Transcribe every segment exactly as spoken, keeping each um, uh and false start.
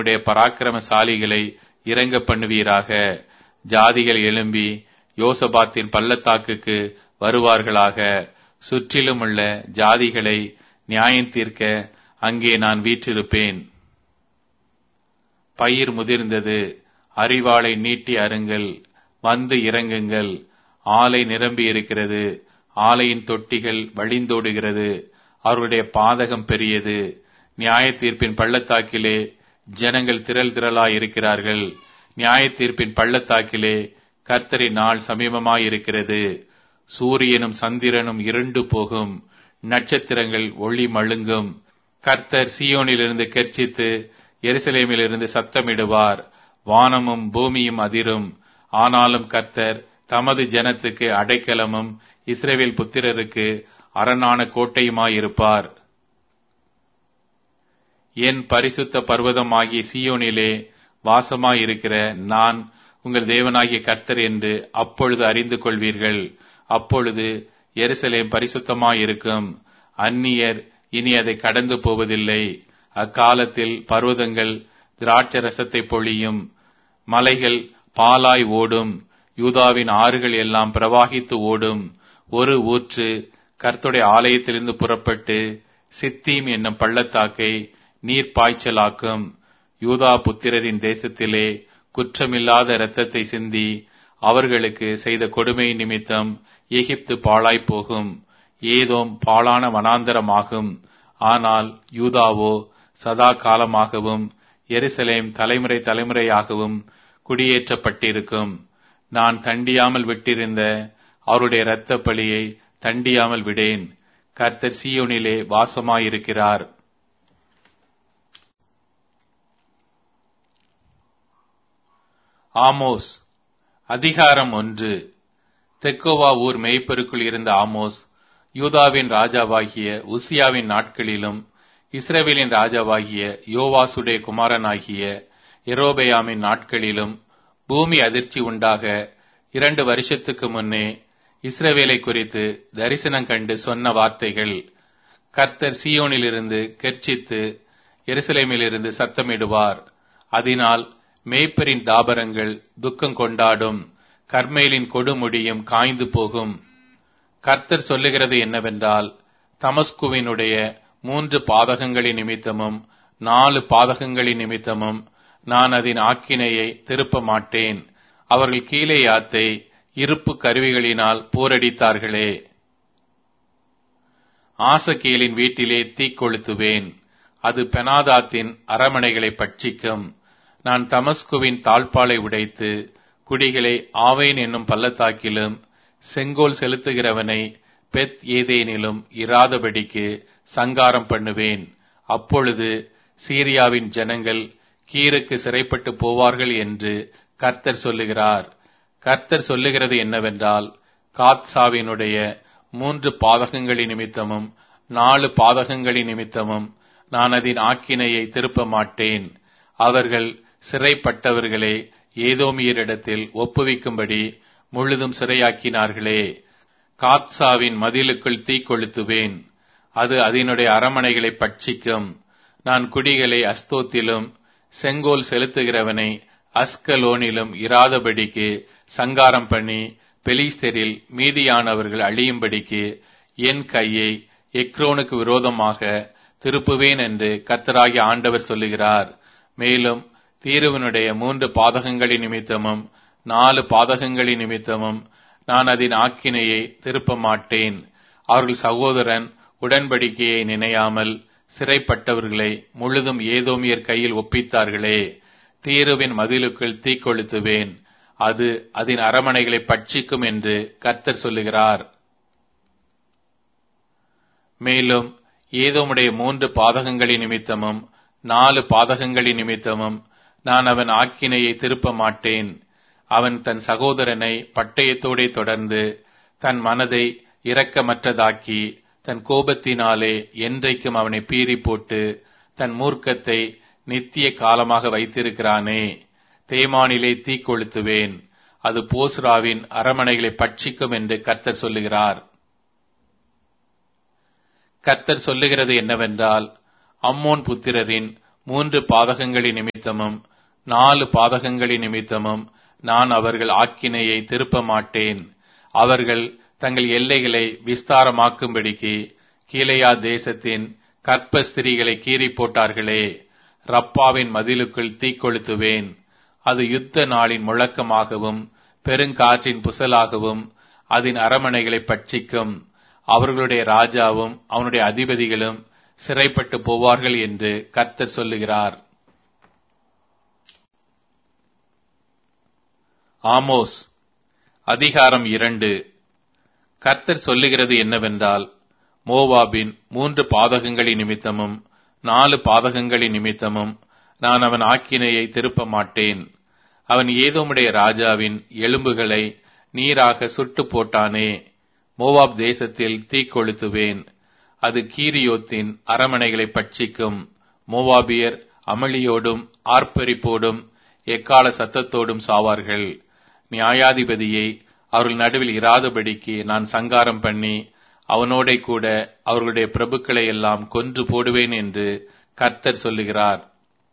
உம்முடைய பராக்கிரமசாலிகளை இறங்க பண்ணுவீராக. ஜாதிகள் எழும்பி யோசபாத்தின் பள்ளத்தாக்குக்கு வருவார்களாக. சுற்றிலும் உள்ள ஜாதிகளை நியாயம் தீர்க்க அங்கே நான் வீற்றிருப்பேன். பயிர் முதிர்ந்தது, அரிவாளை நீட்டி அருங்கள், வந்து இறங்குங்கள். ஆலை நிரம்பி இருக்கிறது, ஆலையின் தொட்டிகள் வழிந்தோடுகிறது. அவர்களுடைய பாதகம் பெரியது. நியாய தீர்ப்பின் பள்ளத்தாக்கிலே ஜனங்கள் திரள் திரளாயிருக்கிறார்கள். நியாய தீர்ப்பின் பள்ளத்தாக்கிலே கர்த்தரின் நாள் சமீபமாயிருக்கிறது. சூரியனும் சந்திரனும் இருண்டு போகும், நட்சத்திரங்கள் ஒளி மழுங்கும். கர்த்தர் சீயோனிலிருந்து கெர்ச்சித்து எருசலேமிலிருந்து சத்தமிடுவார். வானமும் பூமியும் அதிரும். ஆனாலும் கர்த்தர் தமது ஜனத்துக்கு அடைக்கலமும் இஸ்ரவேல் புத்திரருக்கு அரணான கோட்டையுமாயிருப்பார். என் பரிசுத்த பர்வதமாகிய சீயோனிலே வாசமாயிருக்கிற நான் உங்கள் தேவனாகிய கர்த்தர் என்று அப்பொழுது அறிந்து கொள்வீர்கள். அப்பொழுது எருசலேம் பரிசுத்தமாயிருக்கும். அந்நியர் இனி அதை கடந்து போவதில்லை. அக்காலத்தில் பர்வதங்கள் திராட்சரசத்தை பொழியும், மலைகள் பாலாய் ஓடும், யூதாவின் ஆறுகள் எல்லாம் பிரவாகித்து ஓடும். ஒரு ஊற்று கர்த்தருடைய ஆலயத்திலிருந்து புறப்பட்டு சித்தீம் என்னும் பள்ளத்தாக்கை நீர் பாய்ச்சலாக்கும். யூதா புத்திரரின் தேசத்திலே குற்றமில்லாத இரத்தத்தை சிந்தி அவர்களுக்கு செய்த கொடுமை நிமித்தம் எகிப்து பாழாய் போகும். ஏதோம் பாழான வனாந்தரமாகும். ஆனால் யூதாவோ சதா காலமாகவும் எருசலேம் தலைமுறை தலைமுறையாகவும் குடியேற்றப்பட்டிருக்கும். நான் தண்டியாமல் விட்டிருந்த அவருடைய இரத்த பலியை தண்டியாமல் விடேன். கர்த்தர் சீயோனிலே வாசமாயிருக்கிறார். ஆமோஸ் அதிகாரம் ஒன்று. தெக்கோவா ஊர் மேய்ப்பருக்குள் இருந்த ஆமோஸ் யூதாவின் ராஜாவாகிய உசியாவின் நாட்களிலும் இஸ்ரவேலின் ராஜாவாகிய யோவாசுடைய குமாரனாகிய எரோபெயாமின் நாட்களிலும் பூமி அதிர்ச்சி உண்டாக இரண்டு வருஷத்துக்கு முன்னே இஸ்ரவேலை குறித்து தரிசனம் கண்டு சொன்ன வார்த்தைகள். கர்த்தர் சீயோனிலிருந்து கெர்ச்சித்து எருசலேமிலிருந்து சத்தமிடுவார். அதனால் மேய்ப்பரின் தாபரங்கள் துக்கம் கொண்டாடும், கர்மேலின் கொடுமுடியும் காய்ந்து போகும். கர்த்தர் சொல்லுகிறது என்னவென்றால், தமஸ்குவினுடைய மூன்று பாதகங்களின் நிமித்தமும் நாலு பாதகங்களின் நிமித்தமும் நான் அதன் ஆக்கினையை திருப்ப மாட்டேன். அவர்கள் கீலேயாத்தை இருப்பு கருவிகளினால் போரடித்தார்களே. ஆசகேலின் வீட்டிலே தீக்கொளுத்துவேன், அது பெனாதாத்தின் அரமனைகளை பட்சிக்கும். நான் தமஸ்குவின் தாழ்பாலை உடைத்து குடிகளை ஆவேன் என்னும் பள்ளத்தாக்கிலும் செங்கோல் செலுத்துகிறவனை பெத் ஏதேனிலும் இராதபடிக்கு சங்காரம் பண்ணுவேன். அப்பொழுது சீரியாவின் ஜனங்கள் கீருக்கு சிறைப்பட்டு போவார்கள் என்று கர்த்தர் சொல்லுகிறார். கர்த்தர் சொல்லுகிறது என்னவென்றால், காத்சாவினுடைய மூன்று பாதகங்களின் நிமித்தமும் நாலு பாதகங்களின் நிமித்தமும் நான் அதன் ஆக்கினையை திருப்ப மாட்டேன். அவர்கள் சிறைப்பட்டவர்களை ஏதோமியரிடத்தில் ஒப்புவிக்கும்படி முழுதும் சிறையாக்கினார்களே. காத்சாவின் மதிலுக்குள் தீக்கொளுத்துவேன், அது அதனுடைய அரமனைகளை பட்சிக்கும். நான் குடிகளை அஸ்தோத்திலும் செங்கோல் செலுத்துகிறவனை அஸ்கலோனிலும் இராதபடிக்கு சங்காரம் பண்ணி பெலிஸ்தரில் மீதியானவர்கள் அழியும்படிக்கு என் கையை எக்ரோனுக்கு விரோதமாக திருப்புவேன் என்று கர்த்தராகிய ஆண்டவர் சொல்லுகிறார். மேலும் தீருவினுடைய மூன்று பாதகங்களின் நிமித்தமும் நாலு பாதகங்களின் நிமித்தமும் நான் அதன் ஆக்கினையை திருப்ப மாட்டேன். அவர்கள் சகோதரன் உடன்படிக்கையை நினையாமல் சிறைப்பட்டவர்களை முழுதும் ஏதோமியர் கையில் ஒப்பித்தார்களே. தீருவின் மதிலுக்குள் தீக்கொளுத்துவேன், அது அதன் அரமனைகளை பட்சிக்கும் என்று கர்த்தர் சொல்லுகிறார். மேலும் ஏதோமுடைய மூன்று பாதகங்களின் நிமித்தமும் நாலு பாதகங்களின் நிமித்தமும் நான் அவன் ஆக்கினையை திருப்ப மாட்டேன். அவன் தன் சகோதரனை பட்டயத்தோடே தொடர்ந்து தன் மனதை இரக்கமற்றதாக்கி தன் கோபத்தினாலே என்றைக்கும் அவனை பீறி போட்டு தன் மூர்க்கத்தை நித்திய காலமாக வைத்திருக்கிறானே. தேமானிலே தீக்கொளுத்துவேன், அது போஸ்ராவின் அரமனைகளை பட்சிக்கும் என்று கர்த்தர் சொல்லுகிறார். கர்த்தர் சொல்லுகிறது என்னவென்றால், அம்மோன் புத்திரரின் மூன்று பாதகங்களின் நிமித்தமும் நாலு பாதகங்களின் நிமித்தமும் நான் அவர்கள் ஆக்கினையை திருப்ப மாட்டேன். அவர்கள் தங்கள் எல்லைகளை விஸ்தாரமாக்கும்படிக்கு கீலேயா தேசத்தின் கற்ப ஸ்திரீகளை கீறி போட்டார்களே, ரப்பாவின் மதிலுக்குள் தீக்கொளுத்துவேன். அது யுத்த நாளின் முழக்கமாகவும் பெருங்காற்றின் புசலாகவும் அதன் அரமனைகளை பட்சிக்கும். அவர்களுடைய ராஜாவும் அவனுடைய அதிபதிகளும் சிறைப்பட்டு போவார்கள் என்று கர்த்தர் சொல்லுகிறார். ஆமோஸ் அதிகாரம் இரண்டு. கர்த்தர் சொல்லுகிறது என்னவென்றால், மோவாபின் மூன்று பாதகங்களின் நிமித்தமும் நாலு பாதகங்களின் நிமித்தமும் நான் அவன் ஆக்கினையை திருப்ப மாட்டேன். அவன் ஏதோமுடைய ராஜாவின் எலும்புகளை நீராக சுட்டு போட்டானே, மோவாப் தேசத்தில் தீக்கொளுத்துவேன். அது கீரியோத்தின் அரமனைகளை பட்சிக்கும். மோவாபியர் அமளியோடும் ஆர்ப்பரிப்போடும் எக்கால சத்தத்தோடும் சாவார்கள். நியாயாதிபதியை அவர்கள் நடுவில் இராதபடிக்கு நான் சங்காரம் பண்ணி அவனோட கூட அவர்களுடைய பிரபுக்களை எல்லாம் கொன்று போடுவேன் என்று கர்த்தர் சொல்லுகிறார்.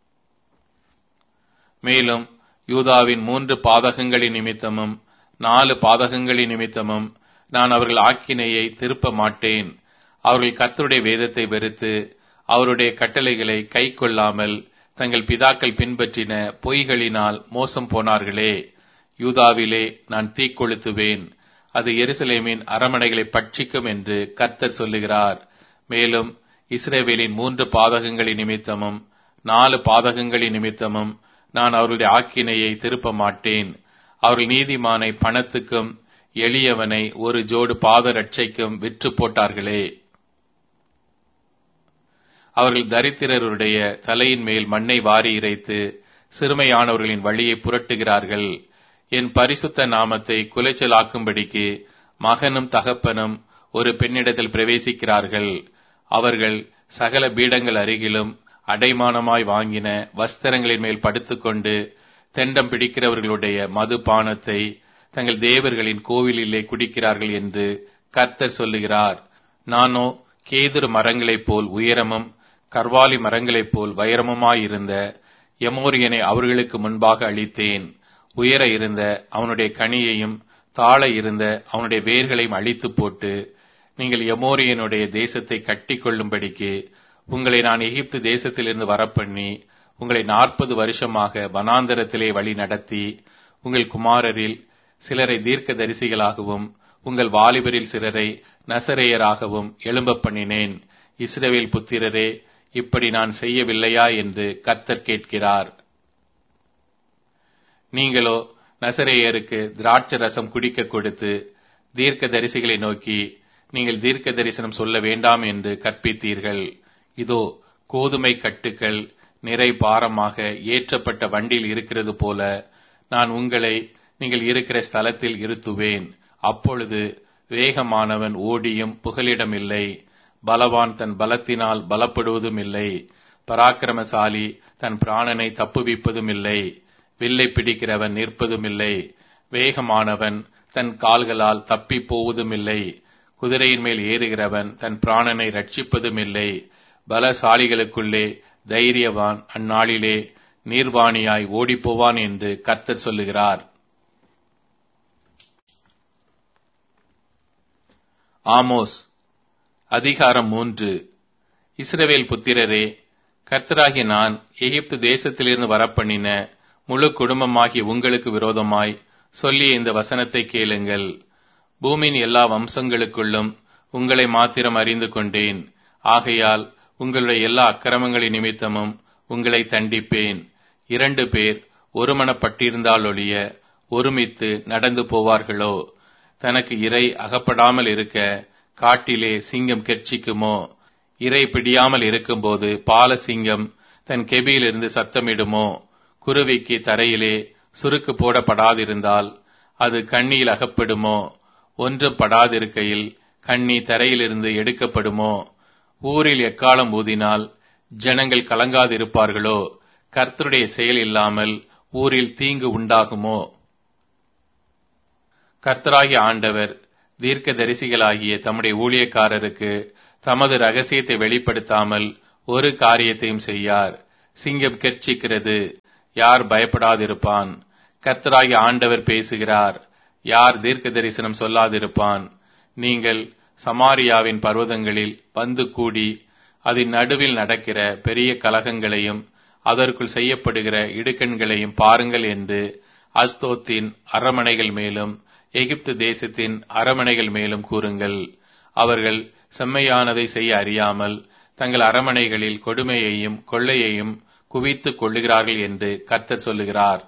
மேலும் யூதாவின் மூன்று பாதகங்களின் நிமித்தமும் நாலு பாதகங்களின் நிமித்தமும் நான் அவர்கள் ஆக்கினையை திருப்ப மாட்டேன். அவர்கள் கர்த்தருடைய வேதத்தை வெறுத்து அவருடைய கட்டளைகளை கை கொள்ளாமல் தங்கள் பிதாக்கள் பின்பற்றின பொய்களினால் மோசம் போனார்களே, யூதாவிலே நான் தீக்கொளுத்துவேன். அது எருசலேமின் அரமனைகளை பட்சிக்கும் என்று கர்த்தர் சொல்லுகிறார். மேலும் இஸ்ரவேலின் மூன்று பாதகங்களின் நிமித்தமும் நாலு பாதகங்களின் நிமித்தமும் நான் அவருடைய ஆக்கினையை திருப்ப மாட்டேன். அவர்கள் நீதிமானை பணத்துக்கும் எளியவனை ஒரு ஜோடு பாத ரட்சைக்கும் விற்று போட்டார்களே. அவர்கள் தரித்திரருடைய தலையின் மேல் மண்ணை வாரி இறைத்து சிறுமையானவர்களின் வழியை புரட்டுகிறார்கள். என் பரிசுத்த நாமத்தை குலைச்சலாக்கும்படிக்கு மகனும் தகப்பனும் ஒரு பெண்ணிடத்தில் பிரவேசிக்கிறார்கள். அவர்கள் சகல பீடங்கள் அருகிலும் அடைமானமாய் வாங்கின வஸ்திரங்களின் மேல் படுத்துக்கொண்டு தெண்டம் பிடிக்கிறவர்களுடைய மதுபானத்தை தங்கள் தேவர்களின் கோவிலிலே குடிக்கிறார்கள் என்று கர்த்தர் சொல்லுகிறார். நானோ கேதுரு மரங்களைப் போல் உயரமும் கர்வாலி மரங்களைப் போல் வைரமுமாயிருந்த எமோரியனை அவர்களுக்கு முன்பாக அழித்தேன். உயர இருந்த அவனுடைய கனியையும் தாழ இருந்த அவனுடைய வேர்களையும் அழித்து போட்டு, நீங்கள் எமோரியனுடைய தேசத்தை கட்டி கொள்ளும்படிக்கு உங்களை நான் எகிப்து தேசத்திலிருந்து வரப்பண்ணி உங்களை நாற்பது வருஷமாக வனாந்தரத்திலே வழி நடத்தி, உங்கள் குமாரரில் சிலரை தீர்க்க தரிசிகளாகவும் உங்கள் வாலிபரில் சிலரை நசரேயராகவும் எழும்ப பண்ணினேன். இஸ்ரவேல் புத்திரரே, இப்படி நான் செய்யவில்லையா என்று கர்த்தர் கேட்கிறார். நீங்களோ நசரேயருக்கு திராட்சை ரசம் குடிக்க கொடுத்து தீர்க்க தரிசிகளை நோக்கி, நீங்கள் தீர்க்க தரிசனம் சொல்ல வேண்டாம் என்று கற்பித்தீர்கள். இதோ கோதுமை கட்டுக்கள் நிறை பாரமாக ஏற்றப்பட்ட வண்டியில் இருக்கிறது போல நான் உங்களை நீங்கள் இருக்கிற ஸ்தலத்தில் இருத்துவேன். அப்பொழுது வேகமானவன் ஓடியும் புகலிடமில்லை, பலவான் தன் பலத்தினால் பலப்படுவதும் இல்லை, பராக்கிரமசாலி தன் பிராணனை தப்புவிப்பதும் இல்லை, வில்லை பிடிக்கிறவன் நிற்பதும் இல்லை, வேகமானவன் தன் கால்களால் தப்பி போவதும் இல்லை, குதிரையின் மேல் ஏறுகிறவன் தன் பிராணனை ரட்சிப்பதும் இல்லை. பலசாலிகளுக்குள்ளே தைரியவான் அந்நாளிலே நீர்வாணியாய் ஓடிப்போவான் என்று கர்த்தர் சொல்லுகிறார். ஆமோஸ் அதிகாரம் மூன்று. இஸ்ரவேல் புத்திரரே, கர்த்தராகிய நான் எகிப்து தேசத்திலிருந்து வரப்பண்ணின முழு குடும்பமாகிய உங்களுக்கு விரோதமாய் சொல்லிய இந்த வசனத்தை கேளுங்கள். பூமியின் எல்லா வம்சங்களுக்குள்ளும் உங்களை மாத்திரம் அறிந்து கொண்டேன். ஆகையால் உங்களுடைய எல்லா அக்கிரமங்களின் நிமித்தமும் உங்களை தண்டிப்பேன். இரண்டு பேர் ஒருமனப்பட்டிருந்தாலொழிய ஒருமித்து நடந்து போவார்களோ? தனக்கு இரை அகப்படாமல் இருக்க காட்டிலே சிங்கம் கெர்ச்சிக்குமோ? இரை பிடியாமல் இருக்கும்போது பால சிங்கம் தன் கெபியிலிருந்து சத்தமிடுமோ? குருவிக்கு தரையிலே சுருக்கு போடப்படாதிருந்தால் அது கண்ணியில் அகப்படுமோ? ஒன்றும் படாதிருக்கையில் கண்ணி தரையிலிருந்து எடுக்கப்படுமோ? ஊரில் எக்காலம் ஊதினால் ஜனங்கள் கலங்காதிருப்பார்களோ? கர்த்தருடைய செயல் இல்லாமல் ஊரில் தீங்கு உண்டாகுமோ? கர்த்தராகிய ஆண்டவர் தீர்க்க தரிசிகளாகிய தம்முடைய ஊழியக்காரருக்கு தமது ரகசியத்தை வெளிப்படுத்தாமல் ஒரு காரியத்தையும் செய்யார். சிங்கம் கெர்ச்சிக்கிறது, யார் பயப்படாதிருப்பான்? கர்த்தராகிய ஆண்டவர் பேசுகிறார், யார் தீர்க்க தரிசனம் சொல்லாதிருப்பான்? நீங்கள் சமாரியாவின் பர்வதங்களில் வந்து கூடி அதன் நடுவில் நடக்கிற பெரிய கலகங்களையும் அதற்குள் செய்யப்படுகிற இடுக்கண்களையும் பாருங்கள் என்று அஸ்தோத்தின் அரமனைகள் மேலும் எகிப்து தேசத்தின் அரமனைகள் மேலும் கூறுங்கள். அவர்கள் செம்மையானதை செய்ய அறியாமல் தங்கள் அரமனைகளில் கொடுமையையும் கொள்ளையையும் குவித்துக் கொள்ளுகிறார்கள் என்று கர்த்தர் சொல்லுகிறார்.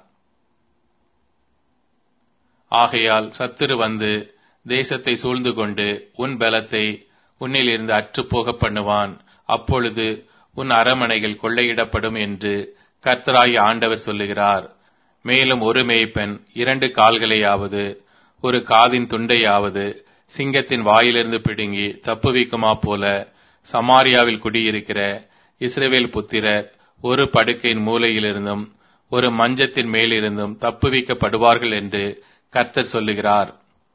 ஆகையால் சத்துரு வந்து தேசத்தை சூழ்ந்து கொண்டு உன் பலத்தை உன்னிலிருந்து அற்றுப்போக பண்ணுவான். அப்பொழுது உன் அரமனைகள் கொள்ளையிடப்படும் என்று கர்த்தராகிய ஆண்டவர் சொல்லுகிறார். மேலும் ஒரு மேய்ப்பன் இரண்டு கால்களையாவது ஒரு காதின் துண்டையாவது சிங்கத்தின் வாயிலிருந்து பிடுங்கி தப்புவிக்குமா போல சமாரியாவில் குடியிருக்கிற இஸ்ரவேல் புத்திரர் ஒரு படுக்கையின் மூலையிலிருந்தும் ஒரு மஞ்சத்தின் மேலிருந்தும் தப்புவிக்கப்படுவார்கள் என்று கர்த்தர் சொல்லுகிறார்.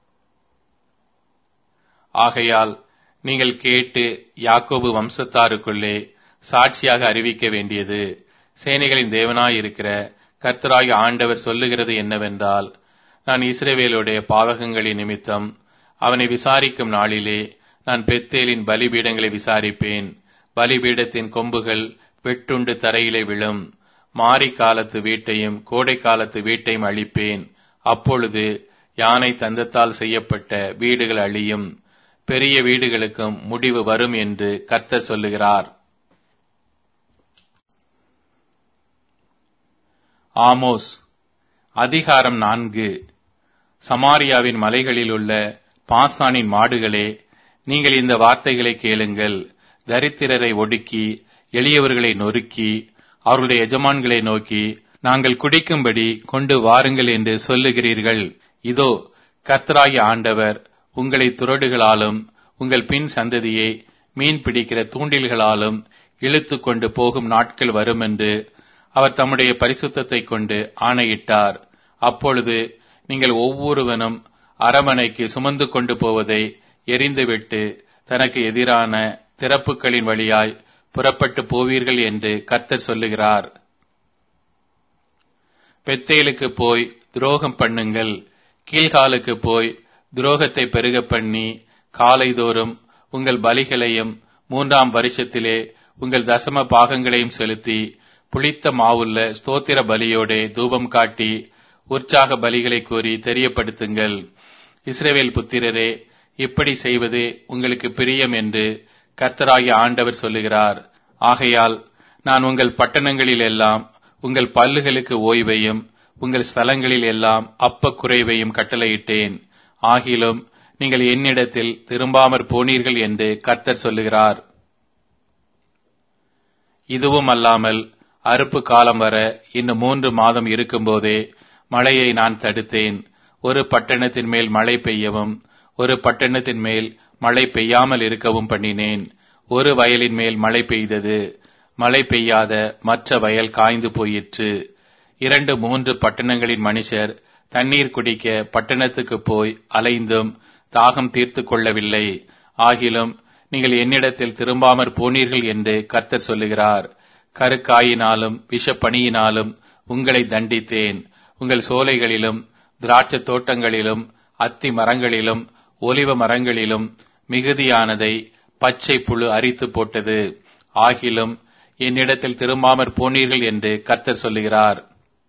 ஆகையால் நீங்கள் கேட்டு யாக்கோபு வம்சத்தாருக்குள்ளே சாட்சியாக அறிவிக்க வேண்டியது, சேனைகளின் தேவனாயிருக்கிற கர்த்தராகிய ஆண்டவர் சொல்லுகிறது என்னவென்றால், நான் இஸ்ரவேலுடைய பாவகங்களின் நிமித்தம் அவனை விசாரிக்கும் நாளிலே நான் பெத்தேலின் பலிபீடங்களை விசாரிப்பேன். பலிபீடத்தின் கொம்புகள் வெட்டுண்டு தரையிலே விழும். மாரி காலத்து வீட்டையும் கோடை காலத்து வீட்டையும் அழிப்பேன். அப்பொழுது யானை தந்தத்தால் செய்யப்பட்ட வீடுகள் அழியும், பெரிய வீடுகளுக்கும் முடிவு வரும் என்று கர்த்தர் சொல்லுகிறார். ஆமோஸ் அதிகாரம் நான்கு. சமாரியாவின் மலைகளில் உள்ள பாசானின் மாடுகளே, நீங்கள் இந்த வார்த்தைகளை கேளுங்கள். தரித்திரரை ஒடுக்கி எளியவர்களை நொறுக்கி அவர்களுடைய எஜமான்களை நோக்கி நாங்கள் குடிக்கும்படி கொண்டு வாருங்கள் என்று சொல்லுகிறீர்கள். இதோ கர்த்தராகிய ஆண்டவர் உங்களை துறடுகளாலும் உங்கள் பின் சந்ததியை மீன் பிடிக்கிற தூண்டில்களாலும் இழுத்து கொண்டு போகும் நாட்கள் வரும் என்று அவர் தம்முடைய பரிசுத்தத்தை கொண்டு ஆணையிட்டார். அப்பொழுது நீங்கள் ஒவ்வொருவனும் அரமனைக்கு சுமந்து கொண்டு போவதை எரிந்துவிட்டு தனக்கு எதிரான திறப்புகளின் வழியாய் புறப்பட்டு போவீர்கள் என்று கர்த்தர் சொல்லுகிறார். பெத்தேலுக்கு போய் துரோகம் பண்ணுங்கள், கீழ்காலுக்கு போய் துரோகத்தை பெருக பண்ணி காலைதோறும் உங்கள் பலிகளையும் மூன்றாம் வருஷத்திலே உங்கள் தசம பாகங்களையும் செலுத்தி புளித்த மாவுள்ள ஸ்தோத்திர பலியோடே தூபம் காட்டி உற்சாக பலிகளை கூறி தெரியப்படுத்துங்கள். இஸ்ரவேல் புத்திரரே, இப்படி செய்வது உங்களுக்கு பிரியம் என்று கர்த்தராகிய ஆண்டவர் சொல்லுகிறார். ஆகையால் நான் உங்கள் பட்டணங்களில் எல்லாம் உங்கள் பல்லுகளுக்கு ஓய்வையும் உங்கள் ஸ்தலங்களில் எல்லாம் அப்ப குறைவையும் கட்டளையிட்டேன். ஆகிலும் நீங்கள் என்னிடத்தில் திரும்பாமற் போனீர்கள் என்று கர்த்தர் சொல்லுகிறார். இதுவும் அல்லாமல் அறுப்பு காலம் வர இன்னும் மூன்று மாதம் இருக்கும்போதே மழையை நான் தடுத்தேன். ஒரு பட்டணத்தின் மேல் மழை பெய்யவும் ஒரு பட்டணத்தின் மேல் மழை பெய்யாமல் இருக்கவும் பண்ணினேன். ஒரு வயலின் மேல் மழை பெய்தது, மழை பெய்யாத மற்ற வயல் காய்ந்து போயிற்று. இரண்டு மூன்று பட்டணங்களின் மனுஷர் தண்ணீர் குடிக்க பட்டணத்துக்கு போய் அலைந்தும் தாகம் தீர்த்து கொள்ளவில்லை. ஆகிலும் நீங்கள் என்னிடத்தில் திரும்பாமற் போனீர்கள் என்று கர்த்தர் சொல்லுகிறார். கருக்காயினாலும் விஷப்பணியினாலும் உங்களை தண்டித்தேன். உங்கள் சோலைகளிலும் திராட்சை தோட்டங்களிலும் அத்தி மரங்களிலும் ஒலிவ மரங்களிலும் மிகுதியானதை பச்சை புழு அரித்து போட்டது. ஆகிலும் என்னிடத்தில் திரும்பாமற் போனீர்கள் என்று கர்த்தர் சொல்லுகிறார்.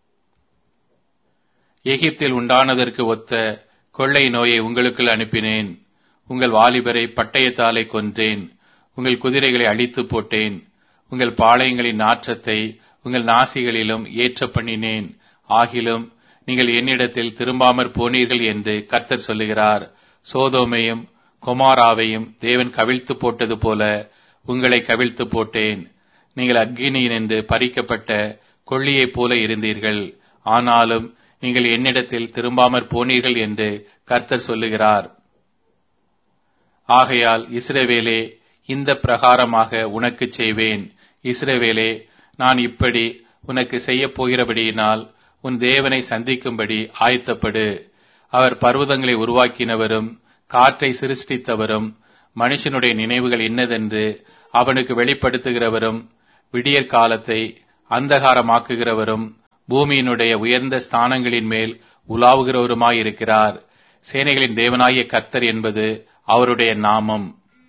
எகிப்தில் உண்டானதற்கு ஒத்த கொள்ளை நோயை உங்களுக்குள் அனுப்பினேன். உங்கள் வாலிபரை பட்டயத்தாலே கொன்றேன். உங்கள் குதிரைகளை அழித்து போட்டேன். உங்கள் பாளையங்களின் நாற்றத்தை உங்கள் நாசிகளிலும் ஏற்ற பண்ணினேன். ஆகிலும் நீங்கள் என்னிடத்தில் திரும்பாமற் போனீர்கள் என்று கர்த்தர் சொல்லுகிறார். சோதோமையும் கொமாராவையும் தேவன் கவிழ்த்து போட்டது போல உங்களை கவிழ்த்து போட்டேன். நீங்கள் அக்கினியினின்று பறிக்கப்பட்ட கொள்ளியைப் போல இருந்தீர்கள். ஆனாலும் நீங்கள் என்னிடத்தில் திரும்பாமற் போனீர்கள் என்று கர்த்தர் சொல்லுகிறார். ஆகையால் இஸ்ரவேலே, இந்த பிரகாரமாக உனக்கு செய்வேன். இஸ்ரவேலே, நான் இப்படி உனக்கு செய்யப் போகிறபடியினால் உன் தேவனை சந்திக்கும்படி ஆயத்தப்படு. அவர் பர்வதங்களை உருவாக்கினவரும் காற்றை சிருஷ்டித்தவரும் மனுஷனுடைய நினைவுகள் இன்னதென்று அவனுக்கு வெளிப்படுத்துகிறவரும் விடியற் காலத்தை அந்தகாரமாக்குகிறவரும் பூமியினுடைய உயர்ந்த ஸ்தானங்களின் மேல் உலாவுகிறவருமாயிருக்கிறார். சேனைகளின் தேவனாகிய கர்த்தர் என்பது அவருடைய நாமம்.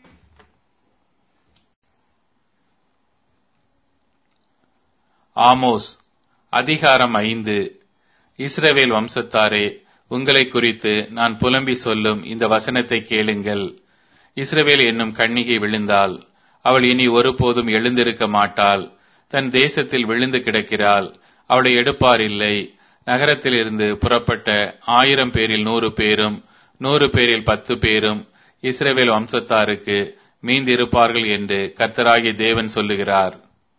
ஆமோஸ் அதிகாரம் ஐந்து. இஸ்ரவேல் வம்சத்தாரே, உங்களை குறித்து நான் புலம்பி சொல்லும் இந்த வசனத்தை கேளுங்கள். இஸ்ரவேல் என்னும் கன்னிகை விழுந்தாள், அவள் இனி ஒருபோதும் எழுந்திருக்க மாட்டாள். தன் தேசத்தில் விழுந்து கிடக்கிறாள், அவளை எடுப்பார் இல்லை. நகரத்திலிருந்து புறப்பட்ட ஆயிரம் பேரில் நூறு பேரும் நூறு பேரில் பத்து பேரும் இஸ்ரவேல் வம்சத்தாருக்கு மீந்திருப்பார்கள் என்று கர்த்தராகிய தேவன் சொல்லுகிறார்.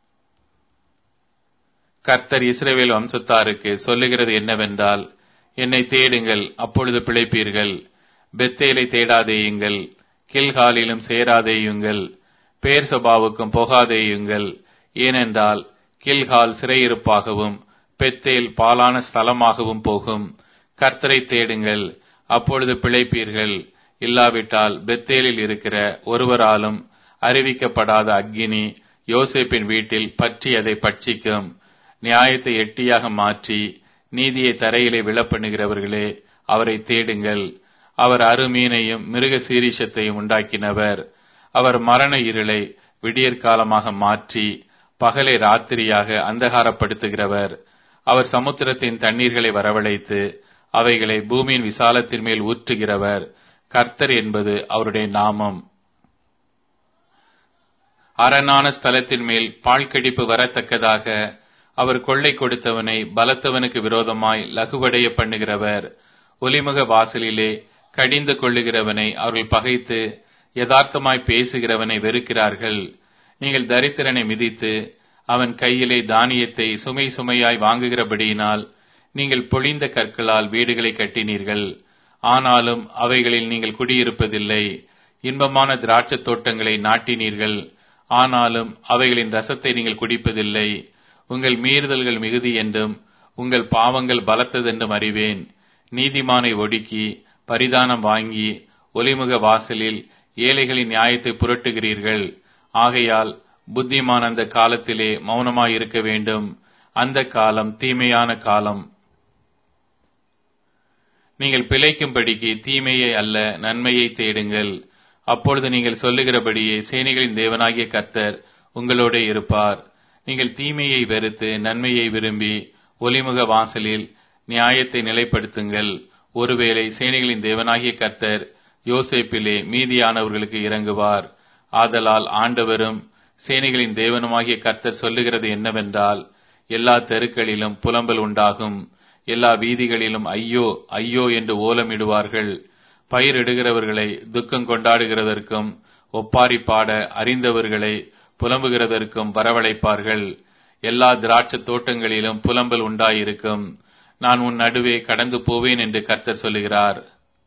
கர்த்தர் இஸ்ரவேல் வம்சத்தாருக்கு சொல்லுகிறது என்னவென்றால், என்னை தேடுங்கள், அப்பொழுது பிழைப்பீர்கள். பெத்தேலை தேடாதேயுங்கள், கில்காலிலும் சேராதேயுங்கள், பேர்சபாவுக்கும் போகாதேயுங்கள். ஏனென்றால் கில்கால் சிறையிருப்பாகவும் பெத்தேல் பாலான ஸ்தலமாகவும் போகும். கர்த்தரை தேடுங்கள், அப்பொழுது பிழைப்பீர்கள். இல்லாவிட்டால் பெத்தேலில் இருக்கிற ஒருவராலும் அறிவிக்கப்படாத அக்கினி யோசேப்பின் வீட்டில் பற்றி அதை பட்சிக்கும். நியாயத்தை எட்டியாக மாற்றி நீதியை தரையிலே விழப்பண்ணுகிறவர்களே, அவரை தேடுங்கள். அவர் அருமீனையும் மிருக சீரிஷத்தையும் உண்டாக்கினவர். அவர் மரண இருளை விடியற்காலமாக மாற்றி பகலை ராத்திரியாக அந்தகாரப்படுத்துகிறவர். அவர் சமுத்திரத்தின் தண்ணீர்களை வரவழைத்து அவைகளை பூமியின் விசாலத்தின் மேல் ஊற்றுகிறவர். கர்த்தர் என்பது அவருடைய நாமம். அரணான ஸ்தலத்தின் மேல் பாழ்கடிப்பு வரத்தக்கதாக அவர் கொள்ளை கொடுத்தவனை பலத்தவனுக்கு விரோதமாய் லகுவடைய பண்ணுகிறவர். ஒலிமுக வாசலிலே கடிந்து கொள்ளுகிறவனை அவர்கள் பகைத்து யதார்த்தமாய் பேசுகிறவனை வெறுக்கிறார்கள். நீங்கள் தரித்திரனை மிதித்து அவன் கையிலே தானியத்தை சுமை சுமையாய் வாங்குகிறபடியினால் நீங்கள் பொழிந்த கற்களால் வீடுகளை கட்டினீர்கள். ஆனாலும் அவைகளில் நீங்கள் குடியிருப்பதில்லை. இன்பமான திராட்சத் தோட்டங்களை நாட்டினீர்கள். ஆனாலும் அவைகளின் ரசத்தை நீங்கள் குடிப்பதில்லை. உங்கள் மீறுதல்கள் மிகுதி என்றும் உங்கள் பாவங்கள் பலத்ததென்றும் அறிவேன். நீதிமானை ஒடுக்கி பரிதானம் வாங்கி ஒலிமுக வாசலில் ஏழைகளின் நியாயத்தை புரட்டுகிறீர்கள். ஆகையால் புத்திமான் அந்த காலத்திலே மௌனமாயிருக்க வேண்டும். அந்த காலம் தீமையான காலம். நீங்கள் பிழைக்கும்படிக்கு தீமையை அல்ல நன்மையை தேடுங்கள். அப்பொழுது நீங்கள் சொல்லுகிறபடியே சேனைகளின் தேவனாகிய கர்த்தர் உங்களோட இருப்பார். நீங்கள் தீமையை வெறுத்து நன்மையை விரும்பி ஒலிமுக வாசலில் நியாயத்தை நிலைப்படுத்துங்கள். ஒருவேளை சேனைகளின் தேவனாகிய கர்த்தர் யோசேப்பிலே மீதியானவர்களுக்கு இறங்குவார். ஆதலால் ஆண்டவரும் சேனைகளின் தேவனுமாகிய கர்த்தர் சொல்லுகிறது என்னவென்றால், எல்லா தெருக்களிலும் புலம்பல் உண்டாகும், எல்லா வீதிகளிலும் ஐயோ ஐயோ என்று ஓலமிடுவார்கள். பயிரிடுகிறவர்களை துக்கம் கொண்டாடுகிறதற்கும் ஒப்பாரி பாட அறிந்தவர்களை புலம்புகிறதற்கும் வரவழைப்பார்கள். எல்லா திராட்சத் தோட்டங்களிலும் புலம்பல் உண்டாயிருக்கும். நான் உன் நடுவே கடந்து போவேன் என்று கர்த்தர் சொல்லுகிறார்.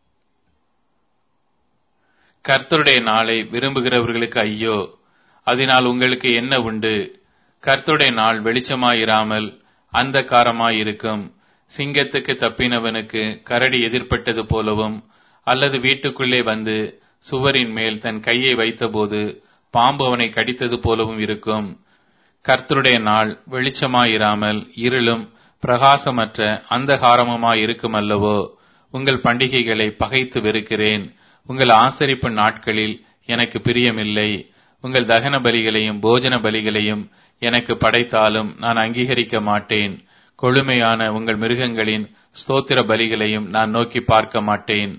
கர்த்தருடைய நாளை விரும்புகிறவர்களுக்கு ஐயோ, அதனால் உங்களுக்கு என்ன உண்டு? கர்த்தருடைய நாள் வெளிச்சமாயிராமல் அந்தகாரமாயிருக்கும். சிங்கத்துக்கு தப்பினவனுக்கு கரடி எதிர்பட்டது போலவும், அல்லது வீட்டுக்குள்ளே வந்து சுவரின் மேல் தன் கையை வைத்தபோது பாம்பு அவனை கடித்தது போலவும் இருக்கும். கர்த்தருடைய நாள் வெளிச்சமாயிராமல் இருளும் பிரகாசமற்ற அந்தகாரமுமாயிருக்கும் அல்லவோ. உங்கள் பண்டிகைகளை பகைத்து வெறுக்கிறேன். உங்கள் ஆசரிப்பு நாட்களில் எனக்கு பிரியமில்லை. உங்கள் தகன பலிகளையும் போஜன பலிகளையும் எனக்கு படைத்தாலும் நான் அங்கீகரிக்க மாட்டேன். கொழுமையான உங்கள் மிருகங்களின் ஸ்தோத்திர பலிகளையும் நான் நோக்கி பார்க்க மாட்டேன்.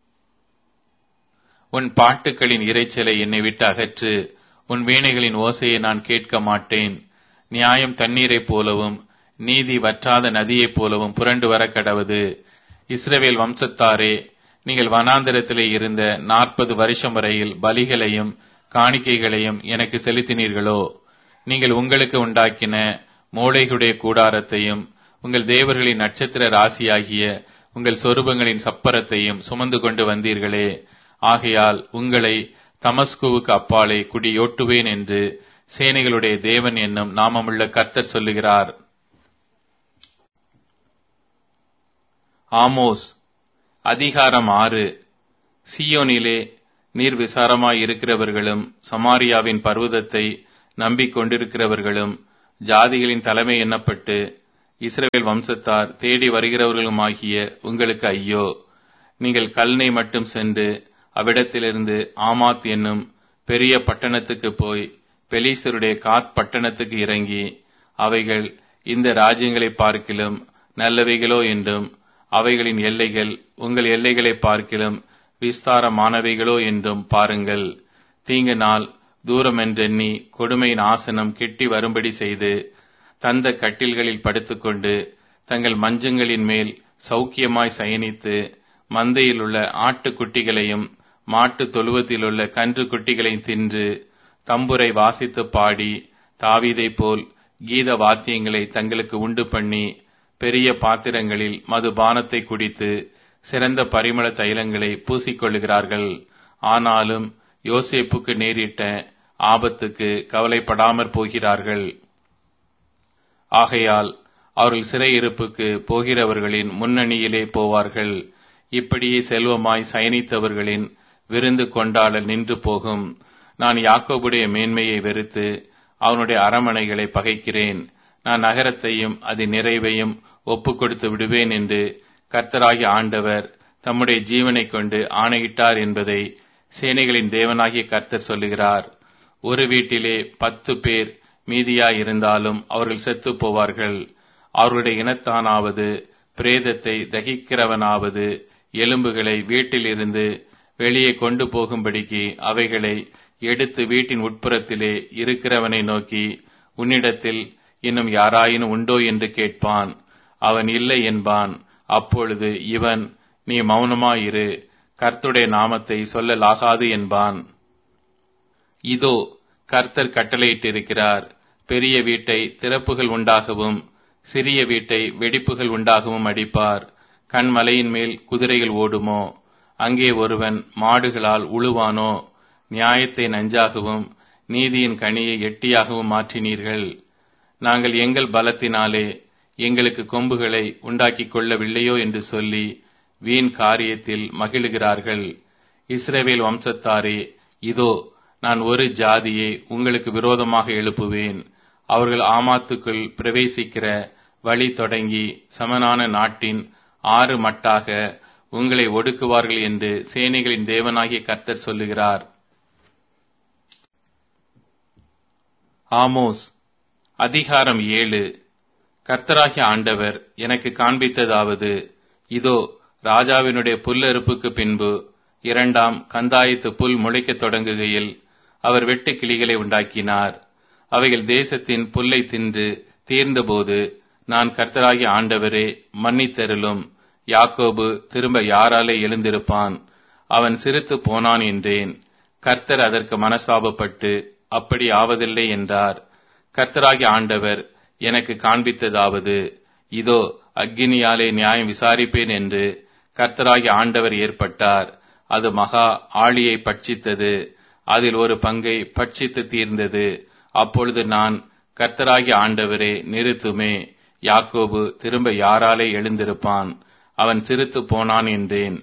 உன் பாட்டுக்களின் இரைச்சலை என்னை விட்டு அகற்று. உன் வீணைகளின் ஓசையை நான் கேட்க மாட்டேன். நியாயம் தண்ணீரைப் போலவும் நீதி வற்றாத நதியைப் போலவும் புரண்டு வர கடவது. இஸ்ரவேல் வம்சத்தாரே, நீங்கள் வனாந்தரத்திலே இருந்த நாற்பது வருஷம் வரையில் பலிகளையும் காணிக்கைகளையும் எனக்கு செலுத்தினீர்களோ? நீங்கள் உங்களுக்கு உண்டாக்கின மோளைகளுடைய கூடாரத்தையும் உங்கள் தேவர்களின் நட்சத்திர ராசியாகிய உங்கள் சொரூபங்களின் சப்பரத்தையும் சுமந்து கொண்டு வந்தீர்களே. ஆகையால் உங்களை தமஸ்குவுக்கு அப்பாலே குடியோட்டுவேன் என்று சேனைகளுடைய தேவன் என்னும் நாமமுள்ள கர்த்தர் சொல்லுகிறார். ஆமோஸ் அதிகாரம் ஆறு. சீயோனிலே நீர் விசாரமாய் இருக்கிறவர்களும் சமாரியாவின் பர்வதத்தை நம்பிக்கொண்டிருக்கிறவர்களும் ஜாதிகளின் தலைமை எண்ணப்பட்டு இஸ்ரவேல் வம்சத்தார் தேடி வருகிறவர்களுமாகிய உங்களுக்கு ஐயோ! நீங்கள் கல்னை மட்டும் சென்று அவ்விடத்திலிருந்து ஆமாத் என்னும் பெரிய பட்டணத்துக்கு போய் பெலிஸ்தருடைய காத் பட்டணத்துக்கு இறங்கி அவைகள் இந்த ராஜ்யங்களை பார்க்கிலும் நல்லவைகளோ என்றும் அவைகளின் எல்லைகள் உங்கள் எல்லைகளை பார்க்கிலும் விஸ்தாரமானவைகளோ என்றும் பாருங்கள். தீங்கு நாள் தூரமென்றெண்ணி கொடுமையின் ஆசனம் கிட்டி வரும்படி செய்து தந்த கட்டில்களில் படுத்துக்கொண்டு தங்கள் மஞ்சங்களின் மேல் சௌக்கியமாய் சயனித்து மந்தையில் உள்ள ஆட்டுக்குட்டிகளையும் மாட்டு தொழுவத்திலுள்ள கன்று குட்டிகளையும் தின்று தம்புரை வாசித்து பாடி தாவீதை போல் கீத வாத்தியங்களை தங்களுக்கு உண்டு பண்ணி பெரிய பாத்திரங்களில் மதுபானத்தை குடித்து சிறந்த பரிமள தைலங்களை பூசிக்கொள்ளுகிறார்கள். ஆனாலும் யோசேப்புக்கு நேரிட்ட ஆபத்துக்கு கவலைப்படாமற் போகிறார்கள். ஆகையால் அவர்கள் சிறையிருப்புக்கு போகிறவர்களின் முன்னணியிலே போவார்கள். இப்படியே செல்வமாய் சயனித்தவர்களின் விருந்து கொண்டாடல் நின்று போகும். நான் யாக்கோபுடைய மேன்மையை வெறுத்து அவனுடைய அரமனைகளை பகைக்கிறேன். நான் நகரத்தையும் அதன் நிறைவையும் ஒப்புக் கொடுத்து விடுவேன் என்று கர்த்தராகிய ஆண்டவர் தம்முடைய ஜீவனை கொண்டு ஆணையிட்டார் என்பதை சேனைகளின் தேவனாகிய கர்த்தர் சொல்லுகிறார். ஒரு வீட்டிலே பத்து பேர் மீதியாயிருந்தாலும் அவர்கள் செத்து போவார்கள். அவர்களுடைய இனத்தானாவது பிரேதத்தை தகிக்கிறவனாவது எலும்புகளை வீட்டிலிருந்து வெளியே கொண்டு போகும்படிக்கு அவைகளை எடுத்து வீட்டின் உட்புறத்திலே இருக்கிறவனை நோக்கி, உன்னிடத்தில் இன்னும் யாராயினும் உண்டோ என்று கேட்பான். அவன் இல்லை என்பான். அப்பொழுது இவன், நீ மௌனமாயிரு, கர்த்தருடைய நாமத்தை சொல்லலாகாது என்பான். இதோ கர்த்தர் கட்டளையிட்டிருக்கிறார். பெரிய வீட்டை திறப்புகள் உண்டாகவும் சிறிய வீட்டை வெடிப்புகள் உண்டாகவும் அடிப்பார். கண்மலையின் மேல் குதிரைகள் ஓடுமோ? அங்கே ஒருவன் மாடுகளால் உழுவானோ? நியாயத்தை நஞ்சாகவும் நீதியின் கனியை எட்டியாகவும் மாற்றினீர்கள். நாங்கள் எங்கள் பலத்தினாலே எங்களுக்கு கொம்புகளை உண்டாக்கிக் கொள்ளவில்லையோ என்று சொல்லி வீண் காரியத்தில் மகிழுகிறார்கள். இஸ்ரவேல் வம்சத்தாரே, இதோ நான் ஒரு ஜாதியை உங்களுக்கு விரோதமாக எழுப்புவேன். அவர்கள் ஆமாத்துக்குள் பிரவேசிக்கிற வழி தொடங்கி சமனான நாட்டின் ஆறு மட்டாக உங்களை ஒடுக்குவார்கள் என்று சேனைகளின் தேவனாகிய கர்த்தர் சொல்லுகிறார். ஆமோஸ் அதிகாரம் ஏழு. கர்த்தராகிய ஆண்டவர் எனக்கு காண்பித்ததாவது, இதோ ராஜாவினுடைய புல்லறுப்புக்கு பின்பு இரண்டாம் கந்தாயத்து புல் முளைக்கத் தொடங்குகையில் அவர் வெட்டு கிளிகளை உண்டாக்கினார். அவைகள் தேசத்தின் புல்லை தின்று தீர்ந்தபோது, நான் கர்த்தராகிய ஆண்டவரே மன்னித்தருளும், யாக்கோபு திரும்ப யாராலே எழுந்திருப்பான், அவன் சிரித்து போனான் என்றேன். கர்த்தர் அதற்கு மனஸ்தாபப்பட்டு அப்படி ஆவதில்லை என்றார். கர்த்தராகிய ஆண்டவர் எனக்கு காண்பித்ததாவது, இதோ அக்கினியாலே நியாயம் விசாரிப்பேன் என்று கர்த்தராகிய ஆண்டவர் ஏற்பட்டார். அது மகா ஆழியை பட்சித்தது, அதில் ஒரு பங்கை பட்சித்து தீர்ந்தது. அப்பொழுது நான், கர்த்தராகிய ஆண்டவரே நிறுத்துமே, யாக்கோபு திரும்ப யாராலே எழுந்திருப்பான், அவன் சிரித்து போனான் என்றேன்.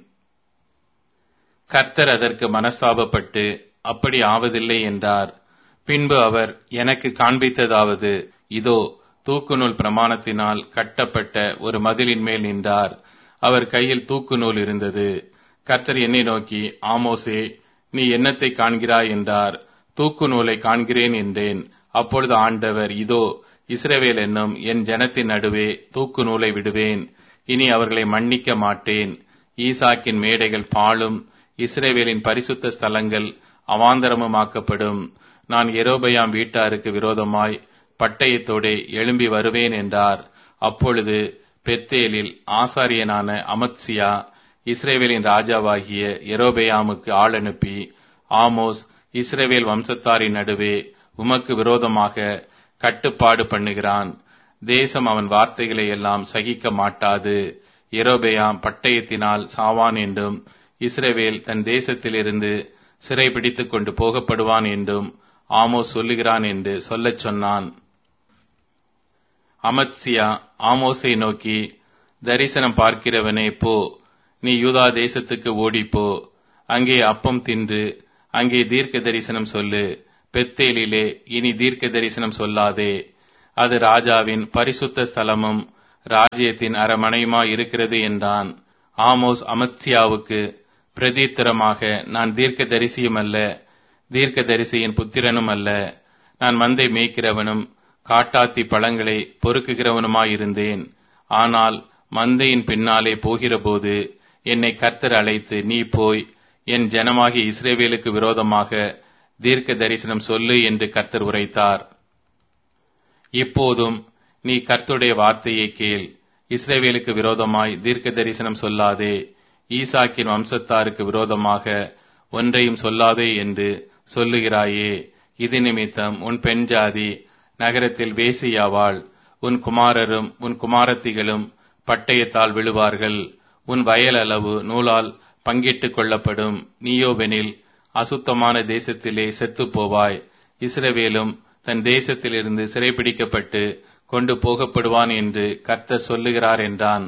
கர்த்தர் அதற்கு மனஸ்தாபப்பட்டு அப்படி ஆவதில்லை என்றார். பின்பு அவர் எனக்கு காண்பித்ததாவது, இதோ தூக்குநூல் பிரமாணத்தினால் கட்டப்பட்ட ஒரு மதிலின் மேல் நின்றார். அவர் கையில் தூக்கு நூல் இருந்தது. கர்த்தர் என்னை நோக்கி, ஆமோசே, நீ என்னத்தை காண்கிறாய் என்றார். தூக்கு நூலை காண்கிறேன் என்றேன். அப்பொழுது ஆண்டவர், இதோ இஸ்ரவேல் என்னும் என் ஜனத்தின் நடுவே தூக்கு நூலை விடுவேன். இனி அவர்களை மன்னிக்க மாட்டேன். ஈசாக்கின் மேடைகள் பாழும், இஸ்ரவேலின் பரிசுத்த ஸ்தலங்கள் அவாந்தரமுமாக்கப்படும். நான் யெரொபெயாம் வீட்டாருக்கு விரோதமாய் பட்டயத்தோடே எழும்பி வருவேன் என்றார். அப்பொழுது பெத்தேலில் ஆசாரியனான அமத்சியா இஸ்ரவேலின் ராஜாவாகிய யெரொபெயாமுக்கு ஆள் அனுப்பி, ஆமோஸ் இஸ்ரவேல் வம்சத்தாரின் நடுவே உமக்கு விரோதமாக கட்டுப்பாடு பண்ணுகிறான். தேசம் அவன் வார்த்தைகளை எல்லாம் சகிக்க மாட்டாது. யெரொபெயாம் பட்டயத்தினால் சாவான் என்றும் இஸ்ரவேல் தன் தேசத்திலிருந்து சிறை பிடித்துக் கொண்டு போகப்படுவான் என்றும் ஆமோஸ் சொல்லுகிறான் என்று சொல்லச் சொன்னான். அமத்சியா ஆமோஸை நோக்கி, தரிசனம் பார்க்கிறவனே போ, நீ யூதா தேசத்துக்கு ஓடிப்போ, அங்கே அப்பம் தின்று அங்கே தீர்க்க தரிசனம் சொல்லு. பெத்தேலிலே இனி தீர்க்க தரிசனம் சொல்லாதே. அது ராஜாவின் பரிசுத்த ஸ்தலமும் ராஜ்யத்தின் அரமனையுமாய் இருக்கிறது என்றான். ஆமோஸ் அமத்சியாவுக்கு பிரதித்திரமாக, நான் தீர்க்க தரிசியும் அல்ல, தீர்க்க தரிசியின் புத்திரனும் அல்ல. நான் மந்தை மேய்க்கிறவனும் காட்டாத்தி பழங்களை பொறுக்குகிறவனுமாயிருந்தேன். ஆனால் மந்தையின் பின்னாலே போகிறபோது என்னை கர்த்தர் அழைத்து, நீ போய் என் ஜனமாகிய இஸ்ரவேலுக்கு விரோதமாக தீர்க்க தரிசனம் சொல்லு என்று கர்த்தர் உரைத்தார். இப்போதும் நீ கர்த்தருடைய வார்த்தையை கேள். இஸ்ரவேலுக்கு விரோதமாய் தீர்க்க தரிசனம் சொல்லாதே, ஈசாக்கின் வம்சத்தாருக்கு விரோதமாக ஒன்றையும் சொல்லாதே என்று சொல்லுகிறாயே. இது நிமித்தம் உன் பெண் ஜாதி நகரத்தில் வேசியாவாள், உன் குமாரரும் உன் குமாரத்திகளும் பட்டயத்தால் விழுவார்கள். உன் வயல் அளவு நூலால் பங்கிட்டுக் கொள்ளப்படும். நீயோவெனில் அசுத்தமான தேசத்திலே செத்துப் போவாய். இஸ்ரவேலும் தன் தேசத்திலிருந்து சிறைபிடிக்கப்பட்டு கொண்டு போகப்படுவான் என்று கர்த்தர் சொல்லுகிறார் என்றான்.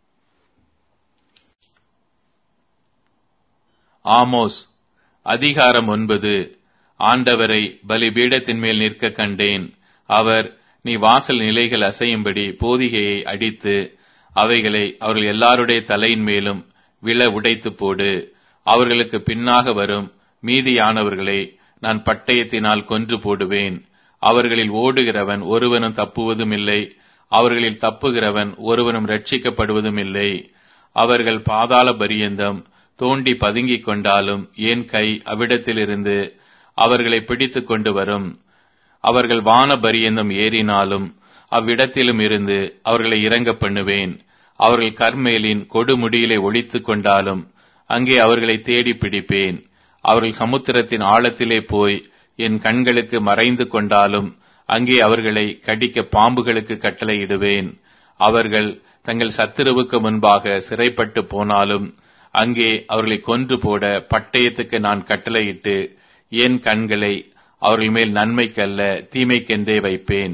ஆமோஸ் அதிகாரம் ஒன்பது. ஆண்டவரை பலிபீடத்தின் மேல் நிற்க கண்டேன். அவர், நீ வாசல் நிலைகள் அசையும்படி போதிகையை அடித்து அவைகளை அவர்கள் எல்லாருடைய தலையின் மேலும் விழ உடைத்து போடு. அவர்களுக்கு பின்னாக வரும் மீதியானவர்களை நான் பட்டயத்தினால் கொன்று போடுவேன். அவர்களில் ஓடுகிறவன் ஒருவனும் தப்புவதும் இல்லை, அவர்களில் தப்புகிறவன் ஒருவனும் ரட்சிக்கப்படுவதும் இல்லை. அவர்கள் பாதாள பரியந்தம் தோண்டி பதுங்கிக் கொண்டாலும் என் கை அவ்விடத்திலிருந்து அவர்களை பிடித்துக் கொண்டு வரும். அவர்கள் வான பரியந்தம் ஏறினாலும் அவ்விடத்திலும் இருந்து அவர்களை இறங்க பண்ணுவேன். அவர்கள் கர்மேலின் கொடுமுடியிலே ஒளித்துக் கொண்டாலும் அங்கே அவர்களை தேடி பிடிப்பேன். அவர்கள் சமுத்திரத்தின் ஆழத்திலே போய் என் கண்களுக்கு மறைந்து கொண்டாலும் அங்கே அவர்களை கடிக்க பாம்புகளுக்கு கட்டளையிடுவேன். அவர்கள் தங்கள் சத்துருவுக்கு முன்பாக சிறைப்பட்டு போனாலும் அங்கே அவர்களை கொன்று போட பட்டயத்துக்கு நான் கட்டளையிட்டு என் கண்களை அவர்கள் மேல் நன்மைக்கல்ல தீமைக்கென்றே வைப்பேன்.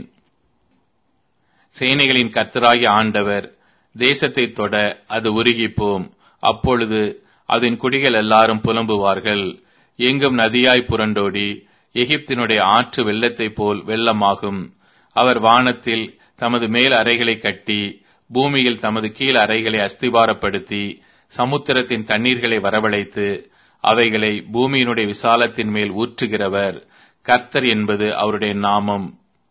சேனைகளின் கர்த்தராகிய ஆண்டவர் தேசத்தை தொட அது உருகிப்போம். அப்பொழுது அதன் குடிகள் எல்லாரும் புலம்புவார்கள். எங்கும் நதியாய் புரண்டோடி எகிப்தினுடைய ஆற்று வெள்ளத்தைப் போல் வெள்ளமாகும். அவர் வானத்தில் தமது மேல் அறைகளை கட்டி பூமியில் தமது கீழ் அறைகளை அஸ்திபாரப்படுத்தி சமுத்திரத்தின் தண்ணீர்களை வரவழைத்து அவைகளை பூமியினுடைய விசாலத்தின் மேல் ஊற்றுகிறவர். கர்த்தர் என்பது அவருடைய நாமம்.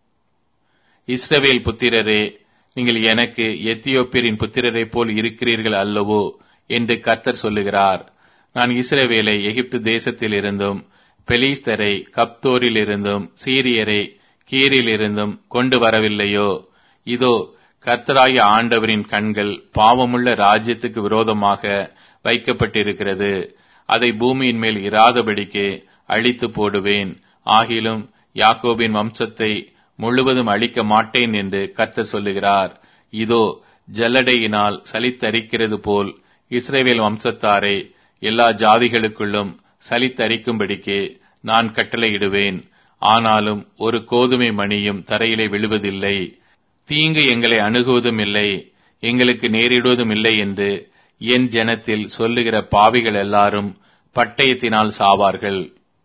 இஸ்ரவேல் புத்திரரே, நீங்கள் எனக்கு எத்தியோப்பியரின் புத்திரரை போல் இருக்கிறீர்கள் அல்லவோ என்று கர்த்தர் சொல்லுகிறார். நான் இஸ்ரவேலை எகிப்து தேசத்தில் இருந்தும் பெலிஸ்தரை கப்தோரில் இருந்தும் சீரியரை கீரில் இருந்தும் கொண்டு வரவில்லையோ? இதோ கர்த்தராகிய ஆண்டவரின் கண்கள் பாவமுள்ள ராஜ்யத்துக்கு விரோதமாக வைக்கப்பட்டிருக்கிறது. அதை பூமியின் மேல் இராதபடிக்கு அழித்து போடுவேன். ஆகிலும் யாக்கோபின் வம்சத்தை முழுவதும் அழிக்க மாட்டேன் என்று கர்த்தர் சொல்லுகிறார். இதோ ஜல்லடையினால் சலித்தரிக்கிறது போல் இஸ்ரவேல் வம்சத்தாரை எல்லா ஜாதிகளுக்குள்ளும் சலித்தரிக்கும்படிக்கு நான் கட்டளையிடுவேன். ஆனாலும் ஒரு கோதுமை மணியும் தரையிலே விழுவதில்லை. தீங்கு எங்களை அணுகுவதும் இல்லை, எங்களுக்கு நேரிடுவதும் இல்லை என்று என் ஜனத்தில் சொல்லுகிற பாவிகள் எல்லாரும் பட்டயத்தினால் சாவார்கள்.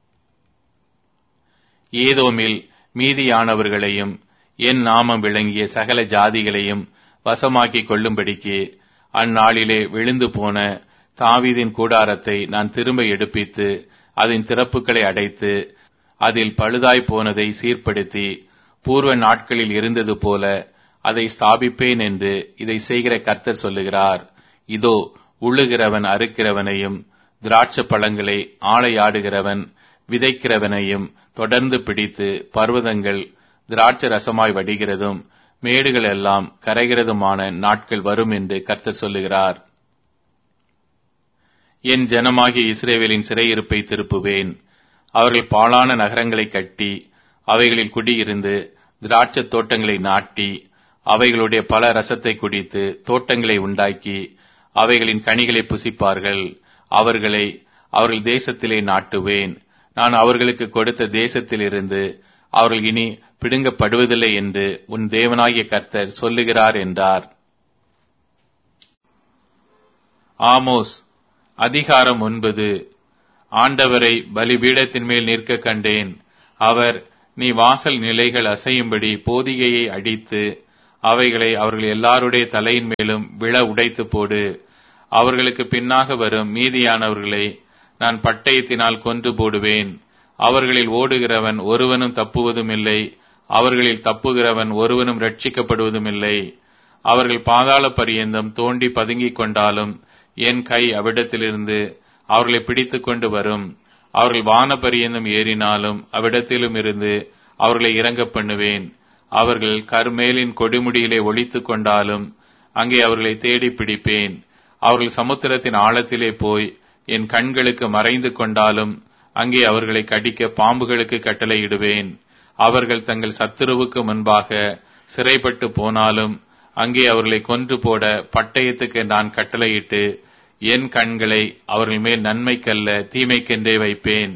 ஏதோமில் மீதியானவர்களையும் என் நாமம் விளங்கிய சகல ஜாதிகளையும் வசமாக்கிக் கொள்ளும்படிக்கு அந்நாளிலே விழுந்து போன தாவீதின் கூடாரத்தை நான் திரும்ப எடுப்பித்து அதன் திறப்புகளை அடைத்து அதில் பழுதாய் போனதை சீர்படுத்தி பூர்வ நாட்களில் இருந்தது போல அதை ஸ்தாபிப்பேன் என்று இதை செய்கிற கர்த்தர் சொல்லுகிறார். இதோ உழுகிறவன் அறுக்கிறவனையும் திராட்சை பழங்களை ஆளையாடுகிறவன் விதைக்கிறவனையும் தொடர்ந்து பிடித்து பர்வதங்கள் திராட்சை ரசமாய் வடிகிறதும் மேடுகள் எல்லாம் கரைகிறதுமான நாட்கள் வரும் என்று கர்த்தர் சொல்லுகிறார். என் ஜனமாகிய இஸ்ரவேலின் சிறையிருப்பை திருப்புவேன். அவர்கள் பாழான நகரங்களை கட்டி அவைகளில் குடியிருந்து திராட்சை தோட்டங்களை நாட்டி அவைகளுடைய பல ரசத்தை குடித்து தோட்டங்களை உண்டாக்கி அவைகளின் கனிகளை புசிப்பார்கள். அவர்களை அவர்கள் தேசத்திலே நாட்டுவேன். நான் அவர்களுக்கு கொடுத்த தேசத்திலிருந்து அவர்கள் இனி பிடுங்கப்படுவதில்லை என்று உன் தேவனாகிய கர்த்தர் சொல்லுகிறார் என்றார். ஆமோஸ் அதிகாரம் ஒன்பது. ஆண்டவரை பலிபீடத்தின் மேல் நிற்க கண்டேன். அவர், நீ வாசல் நிலைகள் அசையும்படி போதிகையை அடித்து அவைகளை அவர்கள் எல்லாருடைய தலையின் மேலும் விழ உடைத்து போடு. அவர்களுக்கு பின்னாக வரும் மீதியானவர்களை நான் பட்டயத்தினால் கொன்று போடுவேன். அவர்களில் ஓடுகிறவன் ஒருவனும் தப்புவதும் இல்லை, அவர்களில் தப்புகிறவன் ஒருவனும் ரட்சிக்கப்படுவதும் இல்லை. அவர்கள் பாதாள பரியந்தம் தோண்டி பதுங்கிக் கொண்டாலும் என் கை அவ்விடத்திலிருந்து அவர்களை பிடித்து கொண்டு வரும். அவர்கள் வான பரியந்தம் ஏறினாலும் அவ்விடத்திலும் இருந்து அவர்களை இறங்க பண்ணுவேன். அவர்கள் கர்மேலின் கொடிமுடியிலே ஒளித்துக் கொண்டாலும் அங்கே அவர்களை தேடி பிடிப்பேன். அவர்கள் சமுத்திரத்தின் ஆழத்திலே போய் என் கண்களுக்கு மறைந்து கொண்டாலும் அங்கே அவர்களை கடிக்க பாம்புகளுக்கு கட்டளையிடுவேன். அவர்கள் தங்கள் சத்துருவுக்கு முன்பாக சிறைப்பட்டு போனாலும் அங்கே அவர்களை கொன்று போட பட்டயத்துக்கு நான் கட்டளையிட்டு என் கண்களை அவர்கள் மேல் நன்மைக்கல்ல தீமைக்கென்றே வைப்பேன்.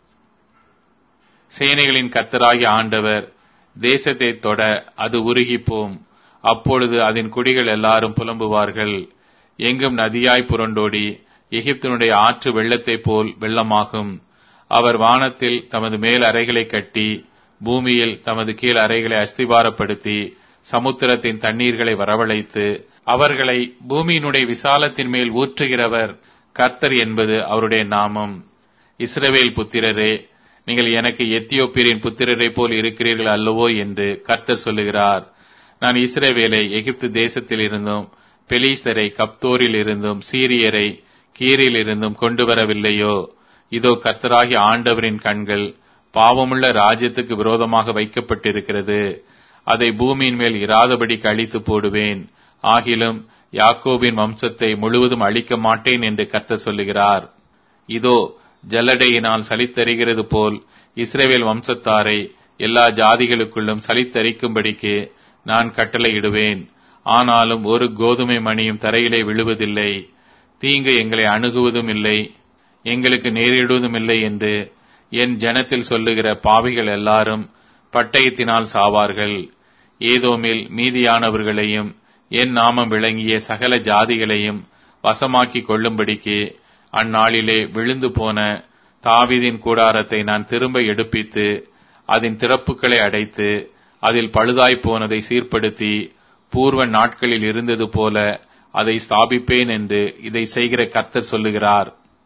சேனைகளின் கர்த்தராகிய ஆண்டவர் தேசத்தை தொட அது உருகிப்போம். அப்பொழுது அதன் குடிகள் எல்லாரும் புலம்புவார்கள். எங்கும் நதியாய் புரண்டோடி எகிப்தினுடைய ஆற்று வெள்ளத்தைப் போல் வெள்ளமாகும். அவர் வானத்தில் தமது மேல் அறைகளை கட்டி பூமியில் தமது கீழ் அறைகளை அஸ்திபாரப்படுத்தி சமுத்திரத்தின் தண்ணீர்களை வரவழைத்து அவர்களை பூமியினுடைய விசாலத்தின் மேல் ஊற்றுகிறவர் கர்த்தர் என்பது அவருடைய நாமம். இஸ்ரவேல் புத்திரரே, நீங்கள் எனக்கு எத்தியோப்பியரின் புத்திரரை போல் இருக்கிறீர்கள் அல்லவோ என்று கர்த்தர் சொல்லுகிறார். நான் இஸ்ரவேலை எகிப்து தேசத்தில் இருந்தும் பெலிஸ்தரை கப்தோரில் இருந்தும் சீரியரை கீரில் இருந்தும் கொண்டு வரவில்லையோ? இதோ கர்த்தராகிய ஆண்டவரின் கண்கள் பாவமுள்ள ராஜ்யத்துக்கு விரோதமாக வைக்கப்பட்டிருக்கிறது. அதை பூமியின் மேல் இராதபடி அழித்து போடுவேன். ஆகிலும் யாக்கோபின் வம்சத்தை முழுவதும் அழிக்க மாட்டேன் என்று கர்த்தர் சொல்லுகிறார். இதோ ஜல்லடையினால் சலித்தறிகிறது போல் இஸ்ரவேல் வம்சத்தாரை எல்லா ஜாதிகளுக்குள்ளும் சலித்தரிக்கும்படிக்கு நான் கட்டளையிடுவேன். ஆனாலும் ஒரு கோதுமை மணியும் தரையிலே விழுவதில்லை. தீங்கு எங்களை அணுகுவதும் இல்லை, எங்களுக்கு நேரிடுவதும் இல்லை என்று என் ஜனத்தில் சொல்லுகிற பாவிகள் எல்லாரும் பட்டயத்தினால் சாவார்கள். ஏதோமில் மீதியானவர்களையும் என் நாமம் விளங்கிய சகல ஜாதிகளையும் வசமாக்கிக் கொள்ளும்படிக்கு அந்நாளிலே விழுந்து போன தாவீதின் கூடாரத்தை நான் திரும்ப எடுப்பித்து அதன் திறப்புகளை அடைத்து அதில் பழுதாய்ப் போனதை சீர்படுத்தி பூர்வ நாட்களில் இருந்தது போல அதை ஸ்தாபிப்பேன் என்று இதை செய்கிற கர்த்தர் சொல்லுகிறார்.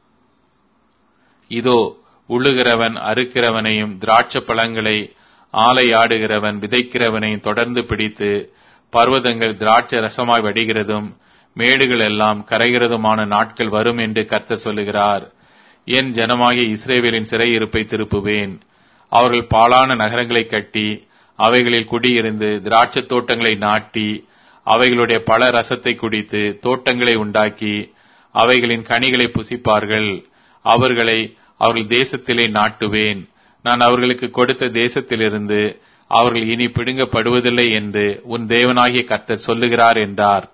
இதோ உழுகிறவன் அறுக்கிறவனையும் திராட்சை பழங்களை ஆலையாடுகிறவன் விதைக்கிறவனையும் தொடர்ந்து பிடித்து பர்வதங்கள் திராட்சை ரசமாய் வடிகிறதும் மேடுகள் எல்லாம் கரைகிறதுமான நாட்கள் வரும் என்று கர்த்தர் சொல்லுகிறார். என் ஜனமாகிய இஸ்ரவேலின் சிறையிருப்பை திருப்புவேன். அவர்கள் பாழான நகரங்களை கட்டி அவைகளில் குடியிருந்து திராட்சை தோட்டங்களை நாட்டி அவைகளுடைய பல ரசத்தை குடித்து தோட்டங்களை உண்டாக்கி அவைகளின் கனிகளை புசிப்பார்கள். அவர்களை அவர்கள் தேசத்திலே நாட்டுவேன். நான் அவர்களுக்கு கொடுத்த தேசத்திலிருந்து அவர்கள் இனி பிடுங்கப்படுவதில்லை என்று உன் தேவனாகிய கர்த்தர் சொல்லுகிறார் என்றார்.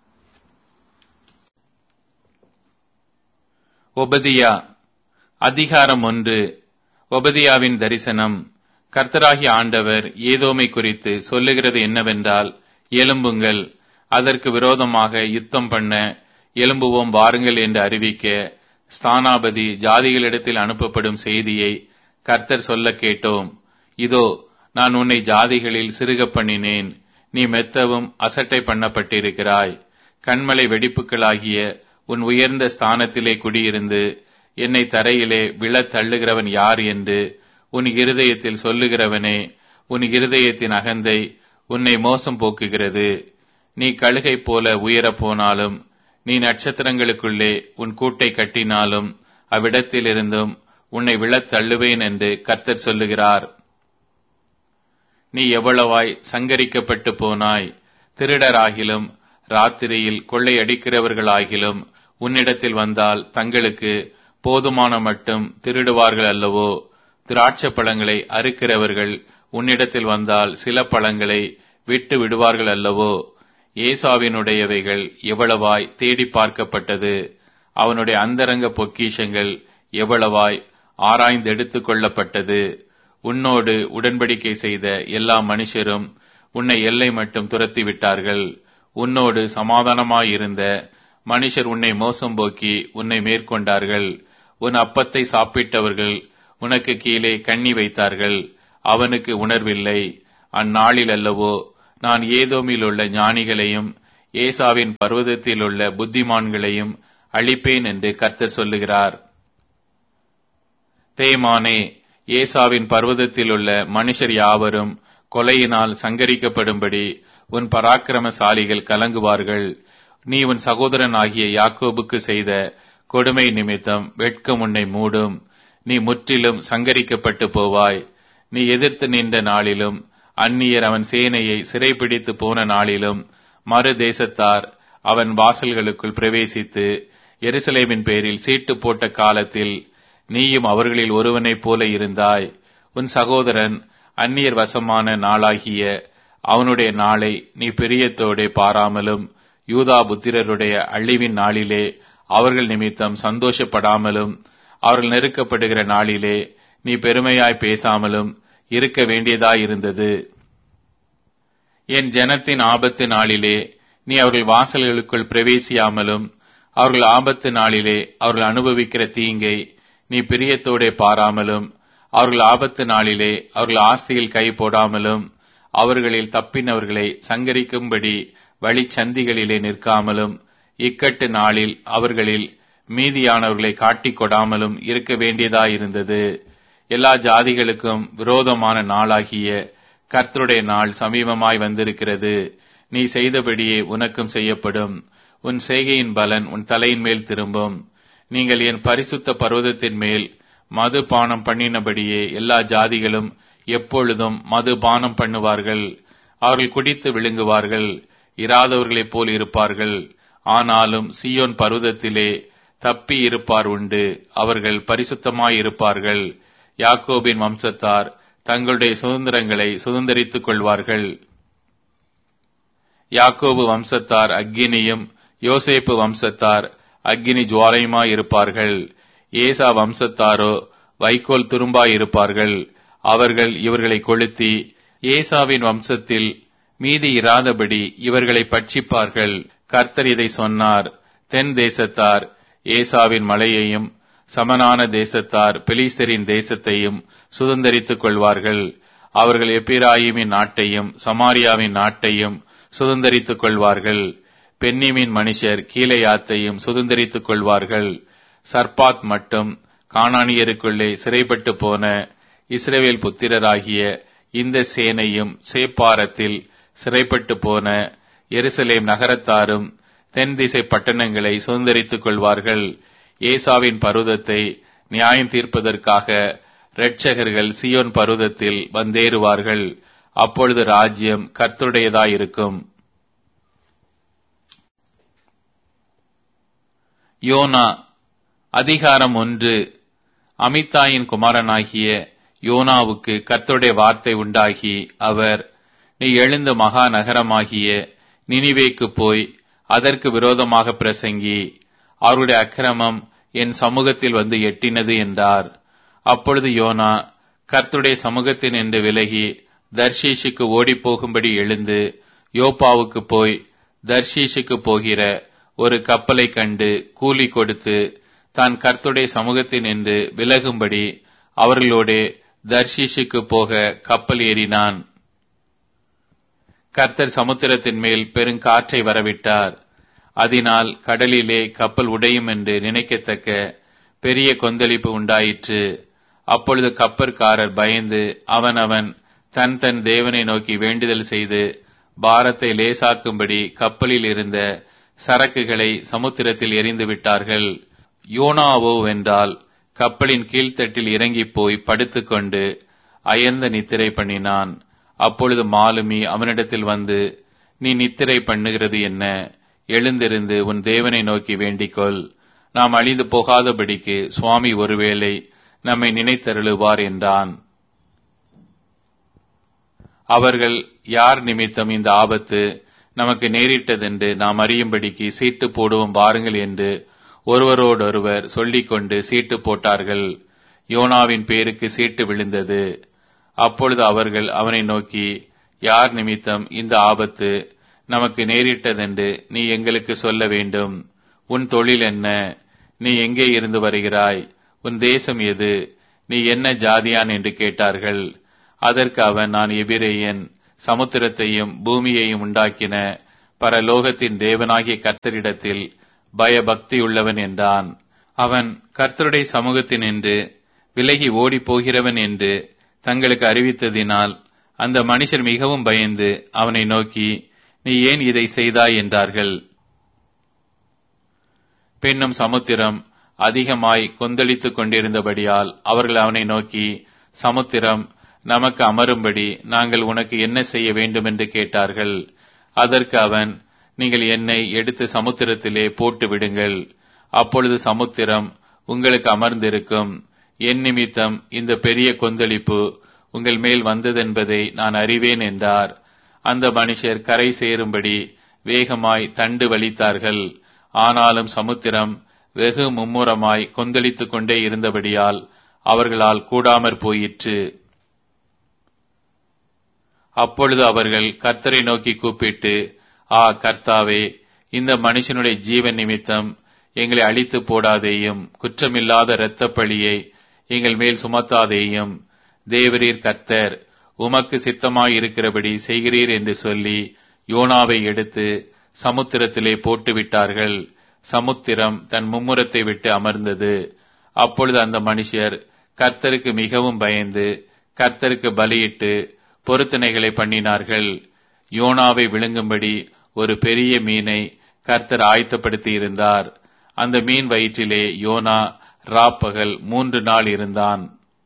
ஒபதியா அதிகாரம் ஒன்று. ஒபதியாவின் தரிசனம். கர்த்தராகிய ஆண்டவர் ஏதோமை குறித்து சொல்லுகிறது என்னவென்றால், எழும்புங்கள், அதற்கு விரோதமாக யுத்தம் பண்ண எழும்புவோம் வாருங்கள் என்று அறிவிக்க ஸ்தானாபதி ஜாதிகளிடத்தில் அனுப்பப்படும் செய்தியை கர்த்தர் சொல்ல கேட்டோம். இதோ நான் உன்னை ஜாதிகளில் சிறுக பண்ணினேன், நீ மெத்தவும் அசட்டை பண்ணப்பட்டிருக்கிறாய். கண்மலை வெடிப்புகளாகிய உன் உயர்ந்த ஸ்தானத்திலே குடியிருந்து என்னை தரையிலே விழத் தள்ளுகிறவன் யார் என்று உன் இருதயத்தில் சொல்லுகிறவனே, உன் இருதயத்தின் அகந்தை உன்னை மோசம் போக்குகிறது. நீ கழுகை போல உயரப் போனாலும், நீ நட்சத்திரங்களுக்குள்ளே உன் கூட்டை கட்டினாலும் அவ்விடத்திலிருந்தும் உன்னை விழத் தள்ளுவேன் என்று கர்த்தர் சொல்லுகிறார். நீ எவ்வளவாய் சங்கரிக்கப்பட்டு போனாய். திருடராகிலும் ராத்திரியில் கொள்ளையடிக்கிறவர்களாகிலும் உன்னிடத்தில் வந்தால் தங்களுக்கு போதுமான மட்டும் திருடுவார்கள் அல்லவோ? திராட்சை பழங்களை அறுக்கிறவர்கள் உன்னிடத்தில் வந்தால் சில பழங்களை விட்டு விடுவார்கள் அல்லவோ? ஏசாவினுடையவைகள் எவ்வளவாய் தேடி பார்க்கப்பட்டது, அவனுடைய அந்தரங்க பொக்கிஷங்கள் எவ்வளவாய் ஆராய்ந்தெடுத்துக் கொள்ளப்பட்டது. உன்னோடு உடன்படிக்கை செய்த எல்லா மனுஷரும் உன்னை எல்லை மட்டும் துரத்தி விட்டார்கள். உன்னோடு சமாதானமாயிருந்த மனுஷர் உன்னை மோசம் போக்கி உன்னை மேற்கொண்டார்கள். உன் அப்பத்தை சாப்பிட்டவர்கள் உனக்கு கீழே கண்ணி வைத்தார்கள். அவனுக்கு உணர்வில்லை. அந்நாளில் அல்லவோ நான் ஏதோமில் உள்ள ஞானிகளையும் ஏசாவின் பர்வதத்தில் உள்ள புத்திமான்களையும் அழிப்பேன் என்று கர்த்தர் சொல்லுகிறார். தேமானே, ஏசாவின் பர்வதத்தில் உள்ள மனுஷர் யாவரும் கொலையினால் சங்கரிக்கப்படும்படி உன் பராக்கிரமசாலிகள் கலங்குவார்கள். நீ உன் சகோதரன் ஆகிய யாக்கோபுக்கு செய்த கொடுமை நிமித்தம் வெட்கம் உன்னை மூடும். நீ முற்றிலும் சங்கரிக்கப்பட்டு போவாய். நீ எதிர்த்து நின்ற நாளிலும் அந்நியர் அவன் சேனையை சிறைப்பிடித்து போன நாளிலும் மறு தேசத்தார் அவன் வாசல்களுக்குள் பிரவேசித்து எருசலேமின் பேரில் சீட்டு போட்ட காலத்தில் நீயும் அவர்களில் ஒருவனைப் போல இருந்தாய். உன் சகோதரன் அந்நியர் வசமான நாளாகிய அவனுடைய நாளை நீ பிரியத்தோடே பாராமலும் யூதா புத்திரருடைய அழிவின் நாளிலே அவர்கள் நிமித்தம் சந்தோஷப்படாமலும் அவர்கள் நெருக்கப்படுகிற நாளிலே நீ பெருமையாய் பேசாமலும் இருக்க வேண்டியதாயிருந்தது. என் ஜனத்தின் ஆபத்து நாளிலே நீ அவர்கள் வாசல்களுக்குள் பிரவேசியாமலும் அவர்கள் ஆபத்து நாளிலே அவர்கள் அனுபவிக்கிற தீங்கை நீ பிரியத்தோடே பாராமலும் அவர்கள் ஆபத்து நாளிலே அவர்கள் ஆஸ்தியில் கை போடாமலும் அவர்களில் தப்பினவர்களை சங்கரிக்கும்படி வழி சந்திகளிலே நிற்காமலும் இக்கட்டு நாளில் அவர்களில் மீதியானவர்களை காட்டிக் கொடாமலும் இருக்க வேண்டியதாயிருந்தது. எல்லா ஜாதிகளுக்கும் விரோதமான நாளாகிய கர்த்தருடைய நாள் சமீபமாய் வந்திருக்கிறது. நீ செய்தபடியே உனக்கும் செய்யப்படும். உன் செய்கையின் பலன் உன் தலையின் மேல் திரும்பும். நீங்கள் என் பரிசுத்த பர்வதத்தின் மேல் மது பானம் பண்ணினபடியே எல்லா ஜாதிகளும் எப்பொழுதும் மது பானம் பண்ணுவார்கள். அவர்கள் குடித்து விழுங்குவார்கள், இராதவர்களைப் போல் இருப்பார்கள். ஆனாலும் சீயோன் பர்வதத்திலே தப்பி இருப்பார் உண்டு. அவர்கள் பரிசுத்தமாயிருப்பார்கள். யாக்கோபின் வம்சத்தார் தங்களுடைய சுதந்திரங்களை சுதந்திரித்துக் கொள்வார்கள். யாக்கோபு வம்சத்தார் அக்கினியும் யோசேப்பு வம்சத்தார் அக்கினி ஜுவாலையுமாயிருப்பார்கள். ஏசா வம்சத்தாரோ வைக்கோல் துரும்பாயிருப்பார்கள். அவர்கள் இவர்களை கொளுத்தி ஏசாவின் வம்சத்தில் மீதி இராதபடி இவர்களை பட்சிப்பார்கள். கர்த்தர் இதை சொன்னார். தென் தேசத்தார் ஏசாவின் மலையையும் சமனான தேசத்தார் பெலிஸ்தரின் தேசத்தையும் சுதந்திரித்துக் கொள்வார்கள். அவர்கள் எப்பிராயிமின் நாட்டையும் சமாரியாவின் நாட்டையும் சுதந்திரித்துக் கொள்வார்கள். பென்னிமின் மனுஷர் கீலேயாத்தையும் சுதந்திரித்துக் கொள்வார்கள். சர்பாத் மட்டும் கானானியருக்குள்ளே சிறைப்பட்டு போன இஸ்ரவேல் புத்திரராகிய இந்த சேனையும் சேப்பாரத்தில் சிறைப்பட்டு போன எருசலேம் நகரத்தாரும் தென் திசை பட்டணங்களை சுதந்திரித்துக் கொள்வார்கள். ஏசாவின் பர்வதத்தை நியாயம் தீர்ப்பதற்காக இரட்சகர்கள் சீயோன் பர்வதத்தில் வந்தேறுவார்கள். அப்பொழுது ராஜ்யம் கர்த்தருடையதாயிருக்கும். யோனா அதிகாரம் ஒன்று. அமித்தாயின் குமாரனாகிய யோனாவுக்கு கர்த்தருடைய வார்த்தை உண்டாகி அவர், நீ எழுந்த மகா நகரமாகிய நினிவேக்கு போய் அதற்கு விரோதமாக பிரசங்கி, அவருடைய அக்கிரமம் என் சமூகத்தில் வந்து எட்டினது என்றார். அப்பொழுது யோனா கர்த்தருடைய சமூகத்தின் என்று விலகி தர்ஷீஷுக்கு ஓடிப்போகும்படி எழுந்து யோப்பாவுக்கு போய் தர்ஷீஷுக்கு போகிற ஒரு கப்பலை கண்டு கூலி கொடுத்து தான் கர்த்தருடைய சமூகத்தின் என்று விலகும்படி அவர்களோடே தர்ஷீஷுக்கு போக கப்பல் ஏறினான். கர்த்தர் சமுத்திரத்தின் மேல் பெருங்காற்றை வரவிட்டார். அதனால் கடலிலே கப்பல் உடையும் என்று நினைக்கத்தக்க பெரிய கொந்தளிப்பு உண்டாயிற்று. அப்பொழுது கப்பற்காரர் பயந்து அவனவன் தன் தன் தேவனை நோக்கி வேண்டுதல் செய்து பாரத்தை லேசாக்கும்படி கப்பலில் இருந்த சரக்குகளை சமுத்திரத்தில் எறிந்து விட்டார்கள். யோனாவோ வென்றால் கப்பலின் கீழ்த்தட்டில் இறங்கி போய் படுத்துக்கொண்டு அயர்ந்த நித்திரை பண்ணினான். அப்பொழுது மாலுமி அவனிடத்தில் வந்து, நீ நித்திரை பண்ணுகிறது என்ன? எழுந்திருந்து உன் தேவனை நோக்கி வேண்டிக்கொள். நாம் அழிந்து போகாதபடிக்கு சுவாமி ஒருவேளை நம்மை நினைத்தருளுவார் என்றான். அவர்கள், யார் நிமித்தம் இந்த ஆபத்து நமக்கு நேரிட்டதென்று நாம் அறியும்படிக்கு சீட்டு போடுவோம் வாருங்கள் என்று ஒருவரோடொருவர் சொல்லிக் கொண்டு சீட்டு போட்டார்கள். யோனாவின் பேருக்கு சீட்டு விழுந்தது. அப்பொழுது அவர்கள் அவனை நோக்கி, யார் நிமித்தம் இந்த ஆபத்து நமக்கு நேரிட்டதென்று நீ எங்களுக்கு சொல்ல வேண்டும். உன் தொழில் என்ன? நீ எங்கே இருந்து வருகிறாய்? உன் தேசம் எது? நீ என்ன ஜாதியான் என்று கேட்டார்கள். அதற்கு அவன், நான் எபிரேயன், சமுத்திரத்தையும் பூமியையும் உண்டாக்கின பரலோகத்தின் தேவனாகிய கர்த்தரிடத்தில் பயபக்தியுள்ளவன் என்றான். அவன் கர்த்தருடைய சமூகத்தினின்று விலகி ஓடி போகிறவன் என்று தங்களுக்கு அறிவித்ததினால் அந்த மனுஷர் மிகவும் பயந்து அவனை நோக்கி, நீ ஏன் இதை செய்தாய் என்றார்கள். பின்னும் சமுத்திரம் அதிகமாய் கொந்தளித்துக் கொண்டிருந்தபடியால் அவர்கள் அவனை நோக்கி, சமுத்திரம் நமக்கு அமரும்படி நாங்கள் உனக்கு என்ன செய்ய வேண்டும் என்று கேட்டார்கள். அதற்கு அவன், நீங்கள் என்னை எடுத்து சமுத்திரத்திலே போட்டு விடுங்கள், அப்பொழுது சமுத்திரம் உங்களுக்கு அமர்ந்திருக்கும். என் நிமித்தம் இந்த பெரிய கொந்தளிப்பு உங்கள் மேல் வந்ததென்பதை நான் அறிவேன் என்றார். அந்த மனுஷர் கரை சேரும்படி வேகமாய் தண்டு வலித்தார்கள். ஆனாலும் சமுத்திரம் வெகு மும்முரமாய் கொந்தளித்துக் கொண்டே இருந்தபடியால் அவர்களால் கூடாமற் போயிற்று. அப்பொழுது அவர்கள் கர்த்தரை நோக்கி கூப்பிட்டு, ஆ கர்த்தாவே, இந்த மனுஷனுடைய ஜீவன் நிமித்தம் எங்களை அழித்து போடாதேயும், குற்றமில்லாத இரத்தப் பழியை எங்கள் மேல் சுமத்தாதேயும். தேவரீர் கர்த்தர், உமக்கு சித்தமாயிருக்கிறபடி செய்கிறீர் என்று சொல்லி யோனாவை எடுத்து சமுத்திரத்திலே போட்டுவிட்டார்கள். சமுத்திரம் தன் மும்முரத்தை விட்டு அமர்ந்தது. அப்பொழுது அந்த மனுஷர் கர்த்தருக்கு மிகவும் பயந்து கர்த்தருக்கு பலியிட்டு பொருத்தனைகளை பண்ணினார்கள். யோனாவை விழுங்கும்படி ஒரு பெரிய மீனை கர்த்தர் ஆயத்தப்படுத்தி இருந்தார். அந்த மீன் வயிற்றிலே யோனா ராப்பகல் மூன்று நாள் இருந்தான்.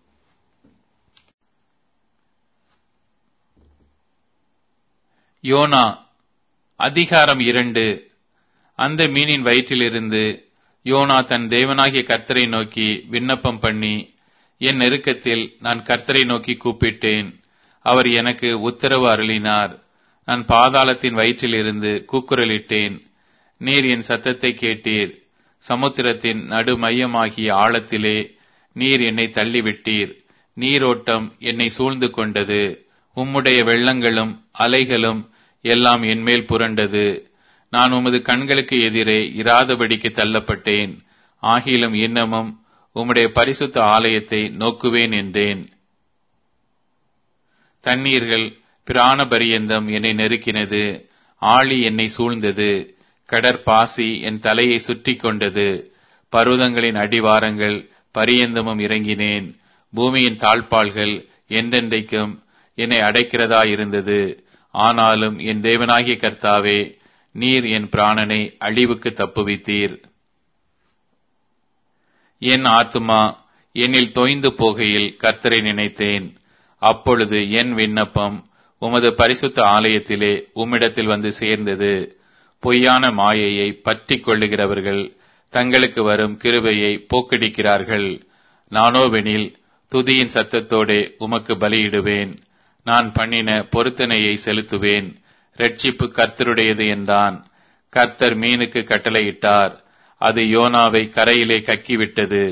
யோனா அதிகாரம் இரண்டு. அந்த மீனின் வயிற்றிலிருந்து யோனா தன் தேவனாகிய கர்த்தரை நோக்கி விண்ணப்பம் பண்ணி, என் நெருக்கத்தில் நான் கர்த்தரை நோக்கி கூப்பிட்டேன், அவர் எனக்கு உத்தரவு அருளினார். நான் பாதாளத்தின் வயிற்றிலிருந்து கூக்குரலிட்டேன், நீர் என் சத்தத்தை கேட்டீர். சமுத்திரத்தின் நடு மையமாகிய ஆழத்திலே நீர் என்னை தள்ளிவிட்டீர். நீரோட்டம் என்னை சூழ்ந்து கொண்டது. உம்முடைய வெள்ளங்களும் அலைகளும் எல்லாம் என்மேல் புரண்டது. நான் உமது கண்களுக்கு எதிரே இராதபடிக்கு தள்ளப்பட்டேன். ஆகிலும் இன்னமும் உம்முடைய பரிசுத்த ஆலயத்தை நோக்குவேன் என்றேன். தண்ணீர்கள் பிராண பரியந்தம் என்னை நெருக்கினது. ஆழி என்னை சூழ்ந்தது. கடற்பாசி என் தலையை சுற்றி கொண்டது. பர்வதங்களின் அடிவாரங்கள் பரியந்தமும் இறங்கினேன். பூமியின் தாழ்பாள்கள் என்றென்றைக்கும் என்னை அடைக்கிறதாயிருந்தது. ஆனாலும் என் தேவனாகிய கர்த்தாவே, நீர் என் பிராணனை அழிவுக்கு தப்புவித்தீர். என் ஆத்துமா என்னில் தோய்ந்து போகையில் கர்த்தரை நினைத்தேன். அப்பொழுது என் விண்ணப்பம் உமது பரிசுத்த ஆலயத்திலே உம்மிடத்தில் வந்து சேர்ந்தது. பொய்யான மாயையை பற்றி கொள்ளுகிறவர்கள் தங்களுக்கு வரும் கிருபையை போக்கடிக்கிறார்கள். நானோவெனில் துதியின் சத்தத்தோடே உமக்கு பலியிடுவேன். நான் பண்ணின பொருத்தனையை செலுத்துவேன். இரட்சிப்பு கர்த்தருடையது என்றான். கர்த்தர் மீனுக்கு கட்டளையிட்டார். அது யோனாவை கரையிலே கக்கிவிட்டது.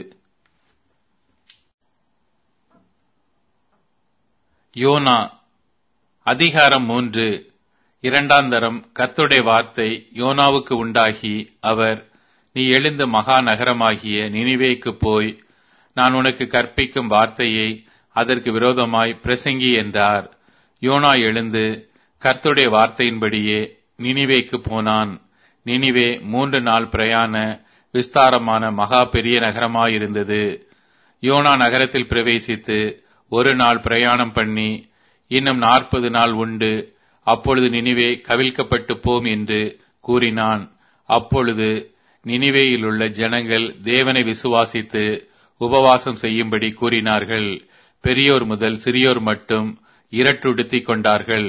யோனா அதிகாரம் மூன்று. இரண்டாந்தரம் கர்த்தருடைய வார்த்தை யோனாவுக்கு உண்டாகி, அவர், நீ எழுந்த மகா நகரமாகிய நினிவேக்கு போய் நான் உனக்கு கற்பிக்கும் வார்த்தையை அதற்கு விரோதமாய் பிரசங்கி என்றார். யோனா எழுந்து கர்த்தருடைய வார்த்தையின்படியே நினிவேக்கு போனான். நினிவே மூன்று நாள் பிரயாண விஸ்தாரமான மகா பெரிய நகரமாயிருந்தது. யோனா நகரத்தில் பிரவேசித்து ஒரு நாள் பிரயாணம் பண்ணி இன்னும் நாற்பது நாள் உண்டு, அப்பொழுது நினிவே கவிழ்க்கப்பட்டு போம் என்று கூறினான். அப்பொழுது நினிவேயில் உள்ள ஜனங்கள் தேவனை விசுவாசித்து உபவாசம் செய்யும்படி கூறினார்கள். பெரியோர் முதல் சிறியோர் மட்டும் இரட்டுடுத்திக் கொண்டார்கள்.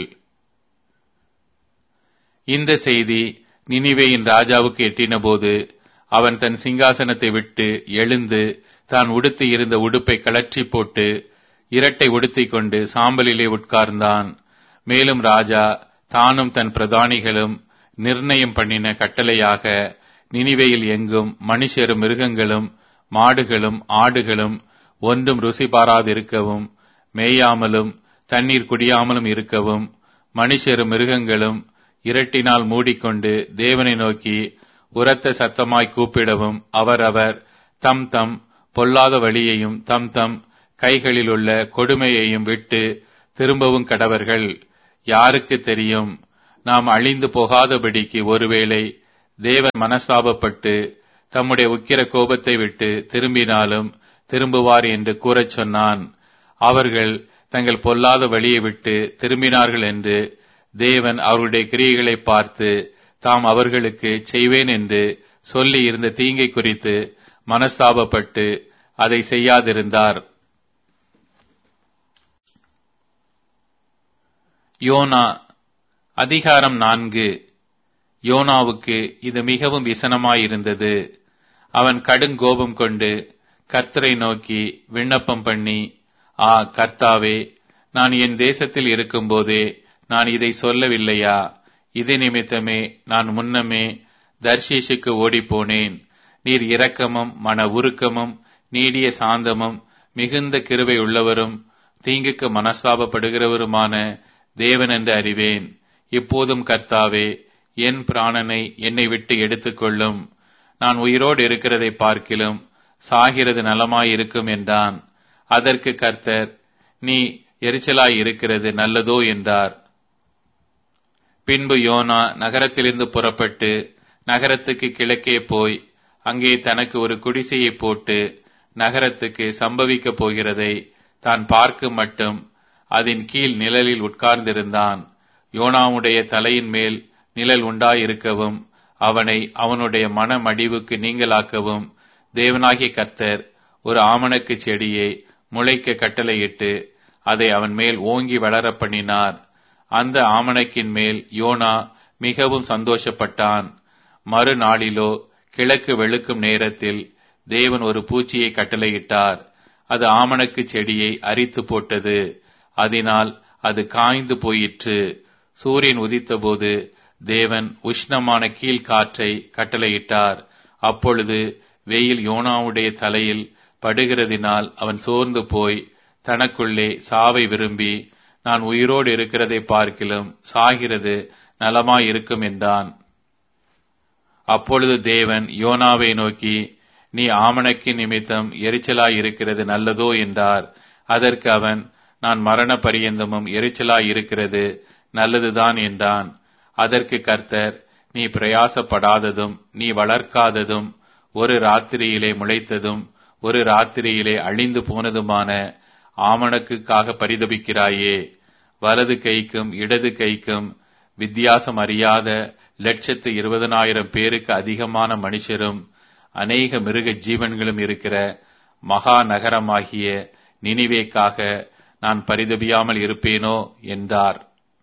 இந்த செய்தி நினிவேயின் ராஜாவுக்கு எட்டினபோது அவன் தன் சிங்காசனத்தை விட்டு எழுந்து தான் உடுத்தி இருந்த உடுப்பை கழற்றி போட்டு இரட்டை உடுத்திக் கொண்டு சாம்பலிலே உட்கார்ந்தான். மேலும் ராஜா தானும் தன் பிரதானிகளும் நிர்ணயம் பண்ணின கட்டளையாக நினிவேயில் எங்கும் மனுஷரும் மிருகங்களும் மாடுகளும் ஆடுகளும் ஒன்றும் ருசி பாராதிருக்கவும், மேயாமலும் தண்ணீர் குடியாமலும் இருக்கவும், மனுஷரும் மிருகங்களும் இரட்டினால் மூடிக்கொண்டு தேவனை நோக்கி உரத்த சத்தமாய் கூப்பிடவும், அவரவர் தம் தம் பொல்லாத வழியையும் தம் தம் கைகளிலுள்ள கொடுமையையும் விட்டு திரும்பவும் கடவர்கள். யாருக்கு தெரியும், நாம் அழிந்து போகாதபடிக்கு ஒருவேளை தேவன் மனஸ்தாபப்பட்டு தம்முடைய உக்கிர கோபத்தை விட்டு திரும்பினாலும் திரும்புவார் என்று கூறச் சொன்னான். அவர்கள் தங்கள் பொல்லாத வழியை விட்டு திரும்பினார்கள் என்று தேவன் அவர்களுடைய கிரியைகளை பார்த்து தாம் அவர்களுக்கு செய்வேன் என்று சொல்லி இருந்த தீங்கை குறித்து மனஸ்தாபப்பட்டு அதை செய்யாதிருந்தார். யோனா அதிகாரம் நான்கு. யோனாவுக்கு இது மிகவும் விசனமாயிருந்தது. அவன் கடுங்கோபம் கொண்டு கர்த்தரை நோக்கி விண்ணப்பம் பண்ணி, ஆ கர்த்தாவே, நான் என் தேசத்தில் இருக்கும்போதே நான் இதை சொல்லவில்லையா? இது நிமித்தமே நான் முன்னமே தர்ஷீஷுக்கு ஓடிப்போனேன். நீர் இரக்கமும் மன உருக்கமும் நீடிய சாந்தமும் மிகுந்த கிருபை உள்ளவரும் தீங்குக்கு மனஸ்தாபப்படுகிறவருமான தேவன் என்று அறிவேன். இப்போதும் கர்த்தாவே, என் பிராணனை என்னை விட்டு எடுத்துக்கொள்ளும். நான் உயிரோடு இருக்கிறதை பார்க்கிலும் சாகிறது நலமாயிருக்கும் என்றான். அதற்கு கர்த்தர், நீ எரிச்சலாய் இருக்கிறது நல்லதோ என்றார். பின்பு யோனா நகரத்திலிருந்து புறப்பட்டு நகரத்துக்கு கிழக்கே போய் அங்கே தனக்கு ஒரு குடிசையை போட்டு நகரத்துக்கு சம்பவிக்கப் போகிறதை தான் பார்க்கும் மட்டும் அதன் கீழ் நிழலில் உட்கார்ந்திருந்தான். யோனாவுடைய தலையின் மேல் நிழல் உண்டாயிருக்கவும் அவனை அவனுடைய மனமடிவுக்கு நீங்களாக்கவும் தேவனாகிய கர்த்தர் ஒரு ஆமணக்கு செடியை முளைக்க கட்டளையிட்டு அதை அவன் மேல் ஓங்கி வளர பண்ணினார். அந்த ஆமணக்கின் மேல் யோனா மிகவும் சந்தோஷப்பட்டான். மறுநாளிலோ கிழக்கு வெளுக்கும் நேரத்தில் தேவன் ஒரு பூச்சியை கட்டளையிட்டார். அது ஆமணக்கு செடியை அரித்து போட்டது. அதனால் அது காய்ந்து போயிற்று. சூரியன் உதித்தபோது தேவன் உஷ்ணமான கீழ்காற்றை கட்டளையிட்டார். அப்பொழுது வெயில் யோனாவுடைய தலையில் படுகிறதினால் அவன் சோர்ந்து போய் தனக்குள்ளே சாவை விரும்பி, நான் உயிரோடு இருக்கிறதை பார்க்கிலும் சாகிறது நலமாயிருக்கும் என்றான். அப்பொழுது தேவன் யோனாவை நோக்கி, நீ ஆமணக்கு நிமித்தம் எரிச்சலாயிருக்கிறது நல்லதோ என்றார். அதற்கு அவன், நான் மரண பரியந்தமும் எரிச்சலாயிருக்கிறது நல்லதுதான் என்றான். அதற்கு கர்த்தர், நீ பிரயாசப்படாததும் நீ வளர்க்காததும் ஒரு ராத்திரியிலே முளைத்ததும் ஒரு ராத்திரியிலே அழிந்து போனதுமான ஆமணக்குக்காக பரிதபிக்கிறாயே. வலது கைக்கும் இடது கைக்கும் வித்தியாசம் அறியாத லட்சத்து இருபதனாயிரம் பேருக்கு அதிகமான மனுஷரும் அநேக மிருக ஜீவன்களும் இருக்கிற மகா நகரமாகிய நினிவேக்காக நான் பரிதபியாமல் இருப்பேனோ என்றார்.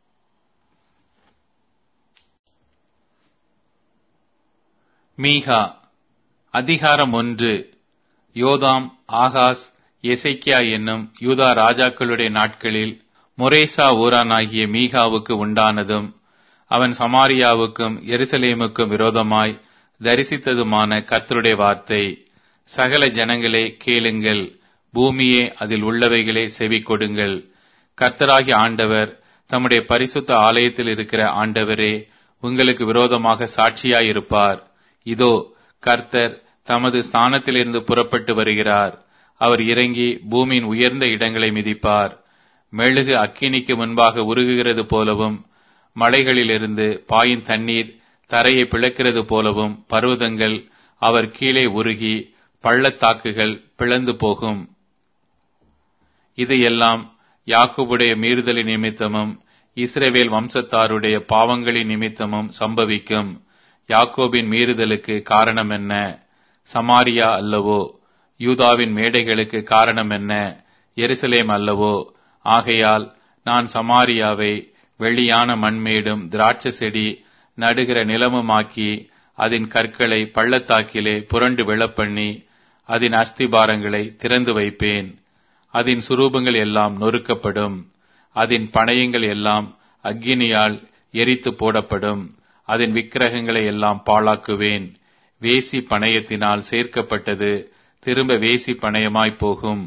மீகா அதிகாரம் ஒன்று. யோதாம், ஆகாஸ், எசேக்கியா என்னும் யூதா ராஜாக்களுடைய நாட்களில் மொரேசா ஊரானாகிய மீகாவுக்கு உண்டானதும் அவன் சமாரியாவுக்கும் எருசலேமுக்கும் விரோதமாய் தரிசித்ததுமான கர்த்தருடைய வார்த்தை. சகல ஜனங்களே கேளுங்கள், பூமியே அதில் உள்ளவைகளே செவி கொடுங்கள். கர்த்தராகிய ஆண்டவர் தம்முடைய பரிசுத்த ஆலயத்தில் இருக்கிற ஆண்டவரே உங்களுக்கு விரோதமாக சாட்சியாயிருப்பார். இதோ, கர்த்தர் தமது ஸ்தானத்திலிருந்து புறப்பட்டு வருகிறார். அவர் இறங்கி பூமியின் உயர்ந்த இடங்களை மிதிப்பார். மெழுகு அக்கினிக்கு முன்பாக உருகுகிறது போலவும் மலைகளிலிருந்து பாயும் தண்ணீர் தரையை பிளக்கிறது போலவும் பர்வதங்கள் அவர் கீழே உருகி பள்ளத்தாக்குகள் பிளந்து போகும். இது எல்லாம் யாக்கோபுடைய மீறுதலின் நிமித்தமும் இஸ்ரவேல் வம்சத்தாருடைய பாவங்களின் நிமித்தமும் சம்பவிக்கும். யாக்கோபின் மீறுதலுக்கு காரணம் என்ன? சமாரியா அல்லவோ? யூதாவின் மேடைகளுக்கு காரணம் என்ன? எருசலேம் அல்லவோ? ஆகையால் நான் சமாரியாவை வெளியான மண்மேடும் திராட்சை செடி நடுகிற நிலமுமாக்கி அதன் கற்களை பள்ளத்தாக்கிலே புரண்டு விழப்பண்ணி அதன் அஸ்திபாரங்களை திறந்து வைப்பேன். அதன் சுரூபங்கள் எல்லாம் நொறுக்கப்படும். அதன் பணயங்கள் எல்லாம் அக்கினியால் எரித்து போடப்படும். அதன் விக்கிரகங்களை எல்லாம் பாழாக்குவேன். வேசி பணயத்தினால் சேர்க்கப்பட்டது திரும்ப வேசி பணயமாய் போகும்.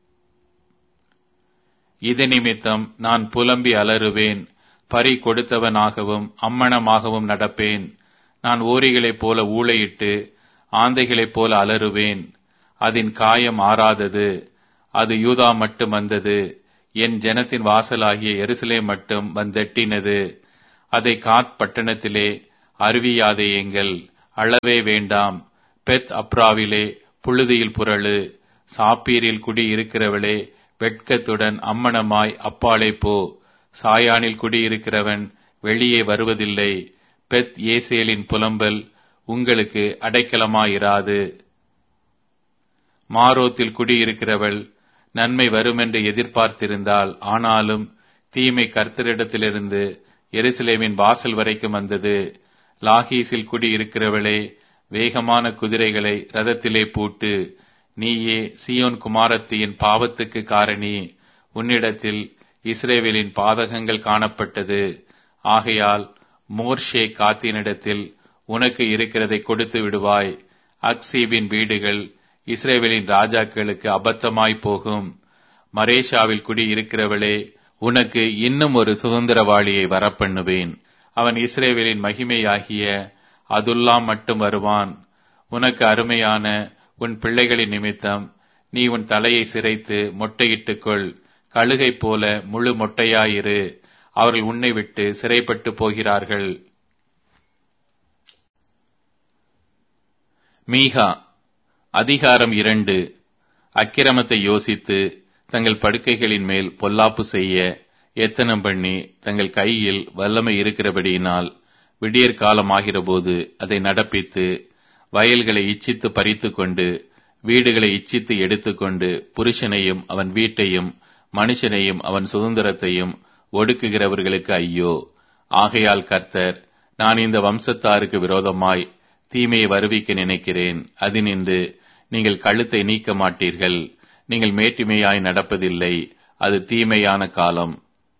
இது நிமித்தம் நான் புலம்பி அலறுவேன். பறி கொடுத்தவனாகவும் அம்மணமாகவும் நடப்பேன். நான் ஓரிகளைப் போல ஊளையிட்டு ஆந்தைகளைப் போல அலறுவேன். அதன் காயம் ஆறாதது. அது யூதா மட்டும் வந்தது. என் ஜனத்தின் வாசலாகிய எருசலேம் மட்டும் வந்தெட்டினது. அதை காத் பட்டணத்திலே அறிவியாதேயுங்கள், அளவே வேண்டாம். பெத் அப்ராவிலே புழுதியில் புரளு. சாப்பீரில் குடியிருக்கிறவளே, வெட்கத்துடன் அம்மணமாய் அப்பாலே போ. சாயானில் குடியிருக்கிறவன் வெளியே வருவதில்லை. பெத் ஏசேலின் புலம்பல் உங்களுக்கு அடைக்கலமாயிராது. மாரோத்தில் குடியிருக்கிறவள் நன்மை வருமென்று எதிர்பார்த்திருந்தாள். ஆனாலும் தீமை கர்த்தரிடத்திலிருந்து எருசலேமின் வாசல் வரைக்கும் வந்தது. லாகீசில் குடியிருக்கிறவளே, வேகமான குதிரைகளை ரதத்திலே பூட்டு. நீயே சீயோன் குமாரத்தியின் பாவத்துக்கு காரணி. உன்னிடத்தில் இஸ்ரவேலின் பாதகங்கள் காணப்பட்டது. ஆகையால் மோர்ஷே காத்தினிடத்தில் உனக்கு இருக்கிறதை கொடுத்து விடுவாய். அக்சீபின் வீடுகள் இஸ்ரவேலின் ராஜாக்களுக்கு அபத்தமாய் போகும். மரேஷாவில் குடியிருக்கிறவளே, உனக்கு இன்னும் ஒரு சுதந்திரவாளியை வரப்பண்ணுவேன். அவன் இஸ்ரவேலின் மகிமையாகிய அதுல்லாம் மட்டும் வருவான். உனக்கு அருமையான உன் பிள்ளைகளின் நிமித்தம் நீ உன் தலையை சிரைத்து மொட்டையிட்டுக்கொள். கழுகை போல முழு மொட்டையாயிரு. அவர்கள் உன்னை விட்டு சிறைப்பட்டு போகிறார்கள். மீகா அதிகாரம் இரண்டு. அக்கிரமத்தை யோசித்து தங்கள் படுக்கைகளின் மேல் பொல்லாப்பு செய்ய எத்தனம் பண்ணி தங்கள் கையில் வல்லமை இருக்கிறபடியினால் விடியற் காலமாகிறபோது அதை நடப்பித்து வயல்களை இச்சித்து பறித்து கொண்டு வீடுகளை இச்சித்து எடுத்துக்கொண்டு புருஷனையும் அவன் வீட்டையும் மனுஷனையும் அவன் சுதந்திரத்தையும் ஒடுக்குகிறவர்களுக்கு ஐயோ. ஆகையால் கர்த்தர், நான் இந்த வம்சத்தாருக்கு விரோதமாய் தீமையை வருவிக்க நினைக்கிறேன். அதினின்று நீங்கள் கழுத்தை நீக்க மாட்டீர்கள். நீங்கள் மேட்டிமையாய் நடப்பதில்லை. அது தீமையான காலம்.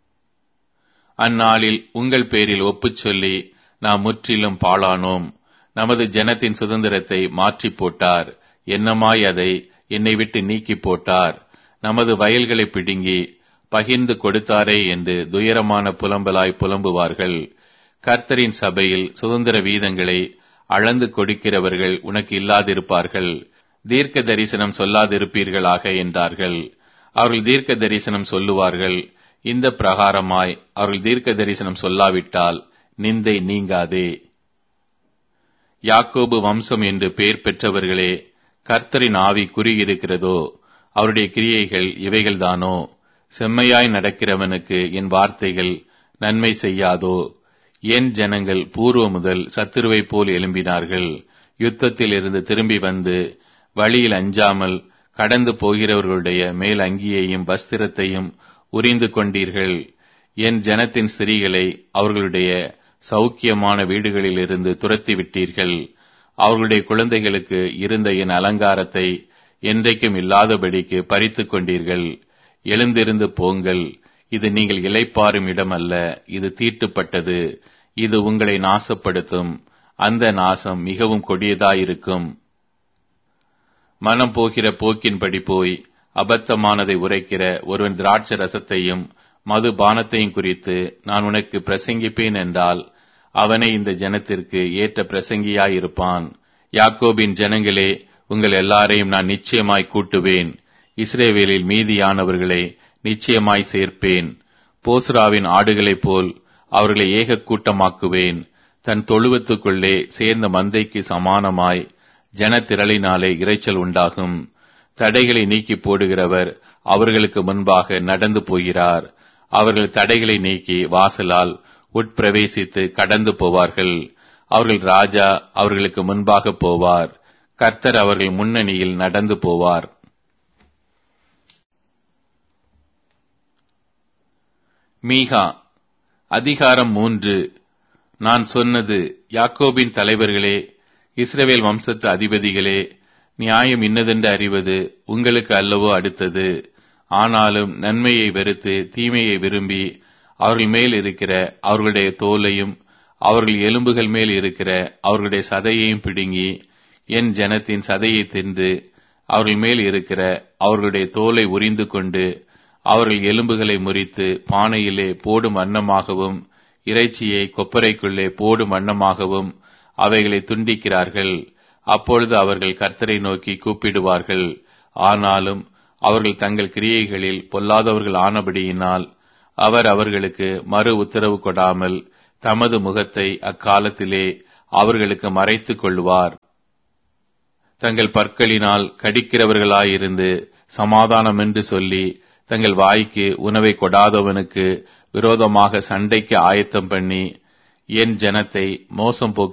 அந்நாளில் உங்கள் பேரில் ஒப்புச் சொல்லி நாம் முற்றிலும் பாழானோம். நமது ஜனத்தின் சுதந்திரத்தை மாற்றி போட்டார். என்னமாய் அதை என்னை விட்டு நீக்கி போட்டார். நமது வயல்களை பிடுங்கி பகிர்ந்து கொடுத்தாரே என்று துயரமான புலம்பலாய் புலம்புவார்கள். கர்த்தரின் சபையில் சுதந்திர வீதங்களை அளந்து கொடுக்கிறவர்கள் உனக்கு இல்லாதிருப்பார்கள். தீர்க்க தரிசனம் சொல்லாதிருப்பீர்களாக என்றார்கள். அவர்கள் தீர்க்க தரிசனம் சொல்லுவார்கள். இந்த பிரகாரமாய் அவர்கள் தீர்க்க தரிசனம் சொல்லாவிட்டால் நிந்தை நீங்காதே. யாக்கோபு வம்சம் என்று பெயர் பெற்றவர்களே, கர்த்தரின் ஆவி குறியிருக்கிறதோ? அவருடைய கிரியைகள் இவைகள்தானோ? செம்மையாய் நடக்கிறவனுக்கு என் வார்த்தைகள் நன்மை செய்யாதோ? என் ஜனங்கள் பூர்வ முதல் சத்துருவைப் போல் எழும்பினார்கள். யுத்தத்தில் இருந்து திரும்பி வந்து வழியில் அஞ்சாமல் கடந்து போகிறவர்களுடைய மேல் அங்கியையும் வஸ்திரத்தையும் உரிந்து கொண்டீர்கள். என் ஜனத்தின் ஸ்திரீகளை அவர்களுடைய சௌக்கியமான வீடுகளில் இருந்து துரத்தி விட்டீர்கள். அவர்களுடைய குழந்தைகளுக்கு இருந்த என் அலங்காரத்தை என்றைக்கும் இல்லாதபடிக்கு பறித்து கொண்டீர்கள். எழுந்திருந்து போங்கள். இது நீங்கள் இளைப்பாறும் இடம் அல்ல. இது தீட்டுப்பட்டது. இது உங்களை நாசப்படுத்தும். அந்த நாசம் மிகவும் கொடியதாயிருக்கும். மனம் போகிற போக்கின்படி போய் அபத்தமானதை உரைக்கிற ஒருவன் திராட்சை ரசத்தையும் மது பானத்தையும் குறித்து நான் உனக்கு பிரசங்கிப்பேன் என்றால் அவனை இந்த ஜனத்திற்கு ஏற்ற பிரசங்கியாயிருப்பான். யாக்கோபின் ஜனங்களே, உங்கள் எல்லாரையும் நான் நிச்சயமாய் கூட்டுவேன். இஸ்ரவேலில் மீதியானவர்களை நிச்சயமாய் சேர்ப்பேன். போஸ்ராவின் ஆடுகளைப் போல் அவர்களை ஏக கூட்டமாக்குவேன். தன் தொழுவத்துக்குள்ளே சேர்ந்த மந்தைக்கு சமானமாய் ஜனத்திரளினாலே இரைச்சல் உண்டாகும். தடைகளை நீக்கி போடுகிறவர் அவர்களுக்கு முன்பாக நடந்து போகிறார். அவர்கள் தடைகளை நீக்கி வாசலால் உட்பிரவேசித்து கடந்து போவார்கள். அவர்கள் ராஜா அவர்களுக்கு முன்பாக போவார். கர்த்தர் அவர்கள் முன்னணியில் நடந்து போவார். மீகா அதிகாரம் மூன்று. நான் சொன்னது, யாக்கோபின் தலைவர்களே, இஸ்ரவேல் வம்சத்து அதிபதிகளே, நியாயம் இன்னதென்று அறிவது உங்களுக்கு அல்லவோ அடுத்தது. ஆனாலும் நன்மையை வெறுத்து தீமையை விரும்பி அவர்கள் மேல் இருக்கிற அவர்களுடைய தோலையும் அவர்கள் எலும்புகள் மேல் இருக்கிற அவர்களுடைய சதையையும் பிடுங்கி என் ஜனத்தின் சதையை தின்று அவர்கள் மேல் இருக்கிற அவர்களுடைய தோலை உரிந்து கொண்டு அவர்கள் எலும்புகளை முறித்து பானையிலே போடும் வண்ணமாகவும் இறைச்சியை கொப்பரைக்குள்ளே போடும் வண்ணமாகவும் அவைகளை துண்டிக்கிறார்கள். அப்பொழுது அவர்கள் கர்த்தரை நோக்கி கூப்பிடுவார்கள். ஆனாலும் அவர்கள் தங்கள் கிரியைகளில் பொல்லாதவர்கள் ஆனபடியினால் அவர் அவர்களுக்கு மறு உத்தரவு கொடாமல் தமது முகத்தை அக்காலத்திலே அவர்களுக்கு மறைத்துக் கொள்வார். தங்கள் பற்களினால் கடிக்கிறவர்களாயிருந்து சமாதானம் என்று சொல்லி தங்கள் வாய்க்கு உணவை கொடாதவனுக்கு விரோதமாக சண்டைக்கு ஆயத்தம் பண்ணி என் ஜனத்தை மோசம் போக்கு